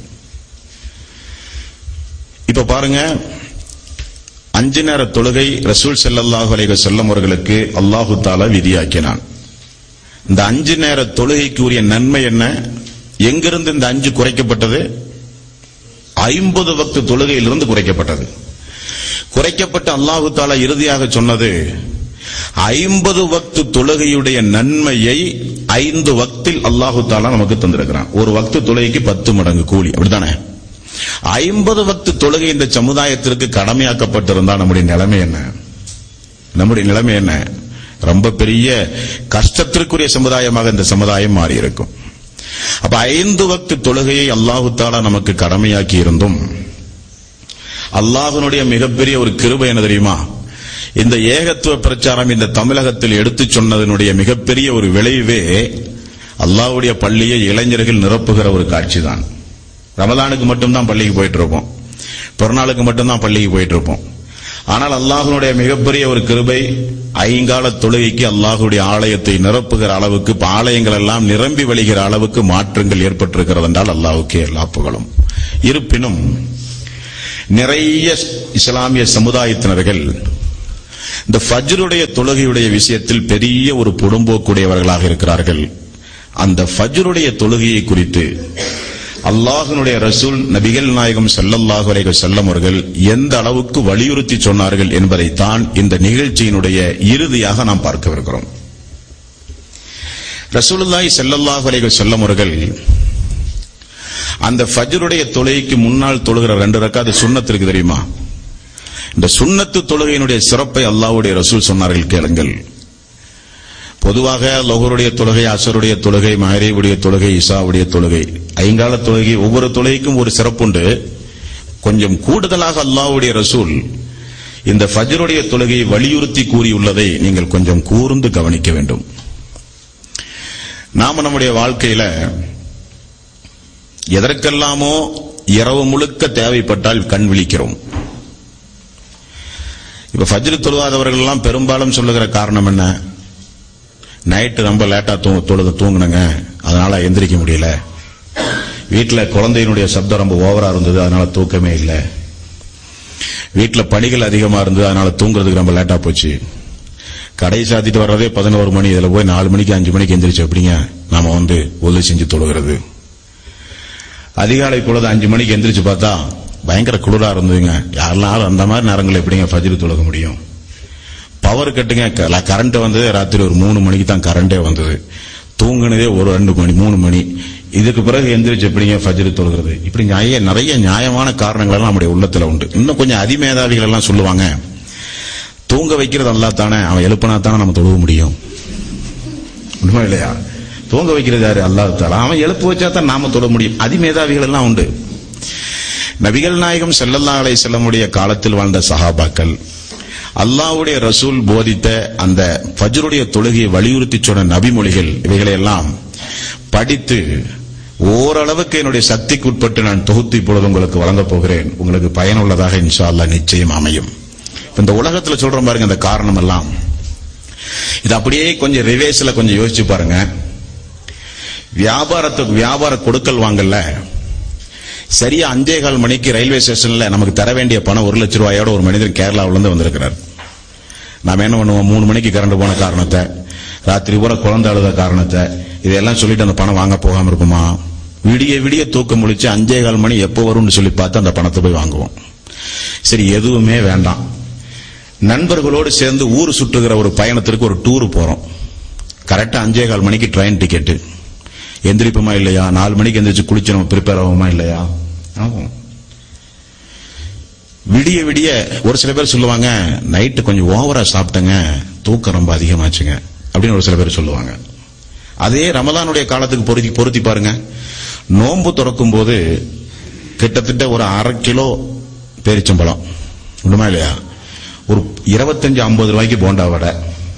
இப்ப பாருங்க, 5 நேர தொழுகை ரசூல் ஸல்லல்லாஹு அலைஹி வஸல்லம் அவர்களுக்கு அல்லாஹு தஆலா விதியாக்கினான். இந்த 5 நேர தொழுகைக்கு உரிய நன்மை என்ன? எங்கிருந்து இந்த 5 குறைக்கப்பட்டது? 50 வக்து தொழுகையிலிருந்து குறைக்கப்பட்டது. குறைக்கப்பட்ட அல்லாஹு தஆலா இறுதியாக சொன்னது, 50 வக்து தொழுகையுடைய நன்மையை 5 வக்தில் அல்லாஹு தஆலா நமக்கு தந்திருக்கிறான். ஒரு வக்து தொழுகைக்கு 10 மடங்கு கூலி, அப்படித்தானே? 50 வக்து தொழுகை இந்த சமுதாயத்திற்கு கடமையாக்கப்பட்டிருந்தா நம்முடைய நிலைமை என்ன? நம்முடைய நிலைமை என்ன? ரொம்ப பெரிய கஷ்டத்திற்குரிய சமுதாயமாக இந்த சமுதாயம் மாறி இருக்கும். அப்ப 5 வக்து தொழுகையை அல்லாஹு தஆலா நமக்கு கடமையாக்கி இருந்தும் அல்லாஹ்வினுடைய மிகப்பெரிய ஒரு கிருபை என்ன தெரியுமா? இந்த ஏகத்துவ பிரச்சாரம் இந்த தமிழகத்தில் எடுத்து சொன்னதனுடைய மிகப்பெரிய ஒரு விளைவே அல்லாஹ்வுடைய பள்ளியை இளைஞர்கள் நிரப்புகிற ஒரு காட்சி தான். ரமலானுக்கு மட்டும்தான் பள்ளிக்கு போயிட்டு இருப்போம், பிறநாளுக்கு மட்டும்தான் பள்ளிக்கு போயிட்டு இருப்போம். ஆனால் அல்லாஹ்வுடைய மிகப்பெரிய ஒரு கிருபை, ஐங்கால தொழுகைக்கு அல்லாஹ்வுடைய ஆலயத்தை நிரப்புகிற அளவுக்கு, ஆலயங்கள் எல்லாம் நிரம்பி வழிகிற அளவுக்கு மாற்றங்கள் ஏற்பட்டிருக்கிறது என்றால் அல்லாஹ்வுக்கே எல்லா புகழும். இருப்பினும் நிறைய இஸ்லாமிய சமுதாயத்தினர்கள் இந்த ஃபஜ்ருடைய தொழுகையுடைய விஷயத்தில் பெரிய ஒரு புறம்போக்குடையவர்களாக இருக்கிறார்கள். அந்த ஃபஜ்ருடைய தொழுகையை குறித்து அல்லாஹ்வுடைய ரசூல் நபிகள் நாயகம் ஸல்லல்லாஹு அலைஹி வஸல்லம் அவர்கள் எந்த அளவுக்கு வலியுறுத்தி சொன்னார்கள் என்பதைத்தான் இந்த நிகழ்ச்சியினுடைய இறுதியாக நாம் பார்க்கவிருக்கிறோம். ரசூலுல்லாஹி ஸல்லல்லாஹு அலைஹி வஸல்லம் அவர்கள் அந்த ஃபஜ்ருடைய தொழுகைக்கு முன்னால் தொழுகிற 2 ரக்காத் சுன்னத் இருக்கு தெரியுமா? இந்த சுன்னத்து தொழுகையினுடைய சிறப்பை அல்லாஹ்வுடைய ரசூல் சொன்னார்கள், கேளுங்கள். பொதுவாக லொஹருடைய தொழுகை, அஸருடைய தொழுகை, மஹ்ரிபுடைய தொழுகை, இஷாவுடைய தொழுகை, ஐங்கால தொழுகை, ஒவ்வொரு தொழுகைக்கும் ஒரு சிறப்புண்டு. கொஞ்சம் கூடுதலாக அல்லாஹ்வுடைய ரசூல் இந்த ஃபஜ்ருடைய தொழுகையை வலியுறுத்தி கூறியுள்ளதை நீங்கள் கொஞ்சம் கூர்ந்து கவனிக்க வேண்டும். நாம நம்முடைய வாழ்க்கையில எதற்கெல்லாமோ இரவு முழுக்க தேவைப்பட்டால் கண் விழிக்கிறோம். இப்ப ஃபஜ்ர் தொழுவாதவர்கள் எல்லாம் பெரும்பாலும் சொல்லுகிற காரணம் என்ன? நைட்டு ரொம்ப லேட்டா தூங்குனங்க, அதனால எந்திரிக்க முடியல. வீட்டில் குழந்தையினுடைய சப்தம் ரொம்ப ஓவரா இருந்தது, அதனால தூக்கமே இல்லை. வீட்டில் பணிகள் அதிகமா இருந்தது, அதனால தூங்குறதுக்கு ரொம்ப லேட்டா போச்சு. கடை சாத்திட்டு வர்றதே 11 மணி, இதுல போய் 4 மணிக்கு 5 மணிக்கு எந்திரிச்சு எப்படிங்க நாம ஒது செஞ்சு தொழுகிறது? அதிகாலை பொழுது 5 மணிக்கு எந்திரிச்சு பார்த்தா பயங்கர குளிரா இருந்ததுங்க. யாரெல்லாம் அந்த மாதிரி நேரங்களில் எப்படிங்க ஃபஜ்ர் தொழுக முடியும்? பவர் கட்டுங்க, கரண்ட் வந்தது ராத்திரி ஒரு 3 மணிக்கு தான் கரண்டே வந்தது. தூங்குனதே ஒரு 2 மணி 3 மணி. இதுக்கு பிறகு எந்திரிச்சு எப்படிங்க ஃபஜ்ர் தொழுகிறது? இப்படி நிறைய நியாயமான காரணங்கள் எல்லாம் நம்முடைய உள்ளத்துல உண்டு. இன்னும் கொஞ்சம் அதிமேதாவிகள் எல்லாம் சொல்லுவாங்க, தூங்க வைக்கிறது அல்லாஹ் தானே, அவன் எழுப்பினா தானே நம்ம தொழுக முடியும். உண்மை இல்லையா? தூங்க வைக்கிறது யாரு? அல்லாஹ் தாலா. அவன் எழுப்பு வச்சா தான் நாம தொழ முடியும். அதிமேதாவிகள் எல்லாம் உண்டு. நபிகள் நாயகம் ஸல்லல்லாஹு அலைஹி வஸல்லம் உடைய காலத்தில் வாழ்ந்த சஹாபாக்கள் அல்லாஹ்வுடைய ரசூல் போதித்த அந்த ஃபஜ்ருடைய தொழுகையை வலியுறுத்தி சொன்ன நபிமொழிகள், இவைகளை எல்லாம் படித்து ஓரளவுக்கு என்னுடைய சக்திக்கு உட்பட்டு நான் தொகுத்து இப்பொழுது உங்களுக்கு வழங்கப் போகிறேன். உங்களுக்கு பயனுள்ளதாக இன்ஷா அல்லாஹ் நிச்சயம் அமையும். இந்த உலகத்துல சொல்றோம் பாருங்க, அந்த காரணம் எல்லாம் இது அப்படியே கொஞ்சம் ரிவேர்ஸ்ல கொஞ்சம் யோசிச்சு பாருங்க. வியாபார கொடுக்கல் வாங்கல, சரியா 5:15 மணிக்கு ரயில்வே ஸ்டேஷன்ல நமக்கு தர வேண்டிய பணம் 1 லட்சம் ரூபாயோட ஒரு மனிதன் கேரளாவில இருந்து வந்திருக்கிறார். நாம என்ன பண்ணுவோம்? 3 மணிக்கு கரண்ட் போன காரணத்தை, ராத்திரி பூரா குழந்தை அழுத காரணத்தை, இதெல்லாம் சொல்லிட்டு அந்த பணம் வாங்க போகாம இருக்குமா? விடிய தூக்கம் முழிச்சு 5:15 மணி எப்போ வரும்னு சொல்லி பார்த்து அந்த பணத்தை போய் வாங்குவோம். சரி, எதுவுமே வேண்டாம், நண்பர்களோடு சேர்ந்து ஊர் சுற்றுகிற ஒரு பயணத்திற்கு ஒரு டூர் போறோம். கரெக்டா 5:15 மணிக்கு ட்ரெயின் டிக்கெட்டு. எந்திரிப்போமா இல்லையா? 4 மணிக்கு எந்திரிச்சு குளிச்சு நம்ம ப்ரிப்பேர் ஆகுமா இல்லையா? ஆகும். விடிய ஒரு சில பேர் சொல்லுவாங்க, நைட்டு கொஞ்சம் ஓவரா சாப்பிட்டங்க, தூக்கம் ரொம்ப அதிகமாச்சுங்க அப்படின்னு ஒரு சில பேர் சொல்லுவாங்க. அதே ரமலானுடைய காலத்துக்கு பொருத்தி பாருங்க. நோன்பு திறக்கும் போது கிட்டத்தட்ட ஒரு 1/2 கிலோ பேரிச்சம்பழம், உண்மை இல்லையா? ஒரு 25-50 ரூபாய்க்கு போண்டா வடை,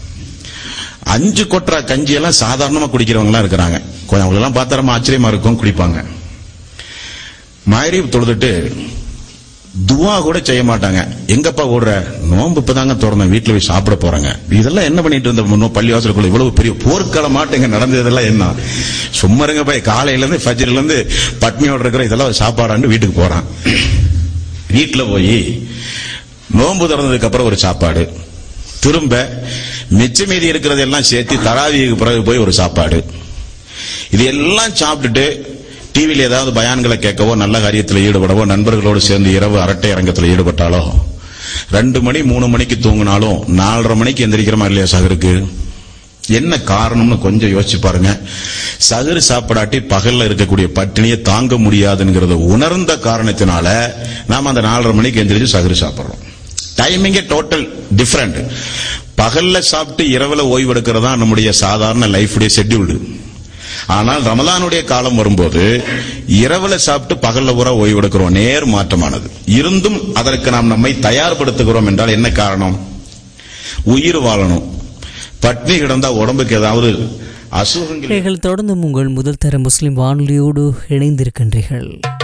5 கொட்டா கஞ்சி எல்லாம் சாதாரணமா குடிக்கிறவங்க எல்லாம் இருக்கிறாங்க. அவங்களெல்லாம் பார்த்தா ரொம்ப ஆச்சரியமா இருக்கும், குடிப்பாங்க. மஹ்ரிப் தொழுதுட்டு துவா கூட செய்ய மாட்டாங்க. எங்கப்பா ஓடுற? நோன்பு இப்பதாங்க திறந்தேன், வீட்டுல போய் சாப்பிட போறாங்க. இதெல்லாம் என்ன பண்ணிட்டு இருந்த பள்ளிவாசலுக்குள்ள இவ்வளவு பெரிய போர்க்கள மாட்டேங்க நடந்ததெல்லாம் என்ன? சும்மா இருங்க போய், காலையில இருந்து ஃபஜ்ர்ல இருந்து பட்னியோட இருக்கிற இதெல்லாம் சாப்பாடான்னு வீட்டுக்கு போறான். வீட்டுல போய் நோன்பு திறந்ததுக்கு அப்புறம் ஒரு சாப்பாடு, திரும்ப மிச்ச மீதி இருக்கிறதெல்லாம் சேர்த்து தராவிக்கு பிறகு போய் ஒரு சாப்பாடு. இது எல்லாம் சாப்பிட்டுட்டு டிவியில் ஏதாவது பயான்களை கேட்கவோ, நல்ல காரியத்தில் ஈடுபடவோ, நண்பர்களோடு சேர்ந்து இரவு அரட்டை அரங்கத்தில் ஈடுபட்டாலோ, 2 மணி 3 மணிக்கு தூங்கினாலும் 4:30 மணிக்கு எந்திரிக்கிறமா இல்லையா சகருக்கு? என்ன காரணம்னு கொஞ்சம் யோசிச்சு பாருங்க. சகரு சாப்பிடாட்டி பகல்ல இருக்கக்கூடிய பட்டினியை தாங்க முடியாதுங்கிறத உணர்ந்த காரணத்தினால நாம அந்த 4:30 மணிக்கு எந்திரிச்சு சகரு சாப்பிடுறோம். டைமிங்கே டோட்டல் டிஃபரெண்ட். பகல்ல சாப்பிட்டு இரவுல ஓய்வு எடுக்கிறதா நம்முடைய சாதாரண லைஃபுடைய ஷெட்யூல்டு. ஆனால் ரமலானுடைய காலம் வரும்போது இரவுல சாப்பிட்டு பகல்ல பூரா ஓய்வு எடுக்கிறோம். நேர் மாற்றமானது. இருந்தும் அதற்கு நாம் நம்மை தயார்படுத்துகிறோம் என்றால் என்ன காரணம்? உயிர் வாழணும். பட்னி கிடந்தா உடம்புக்கு ஏதாவது அசுகங்கள். தொடர்ந்து உங்கள் முதல் தர முஸ்லிம் வானொலியோடு இணைந்திருக்கின்றீர்கள்.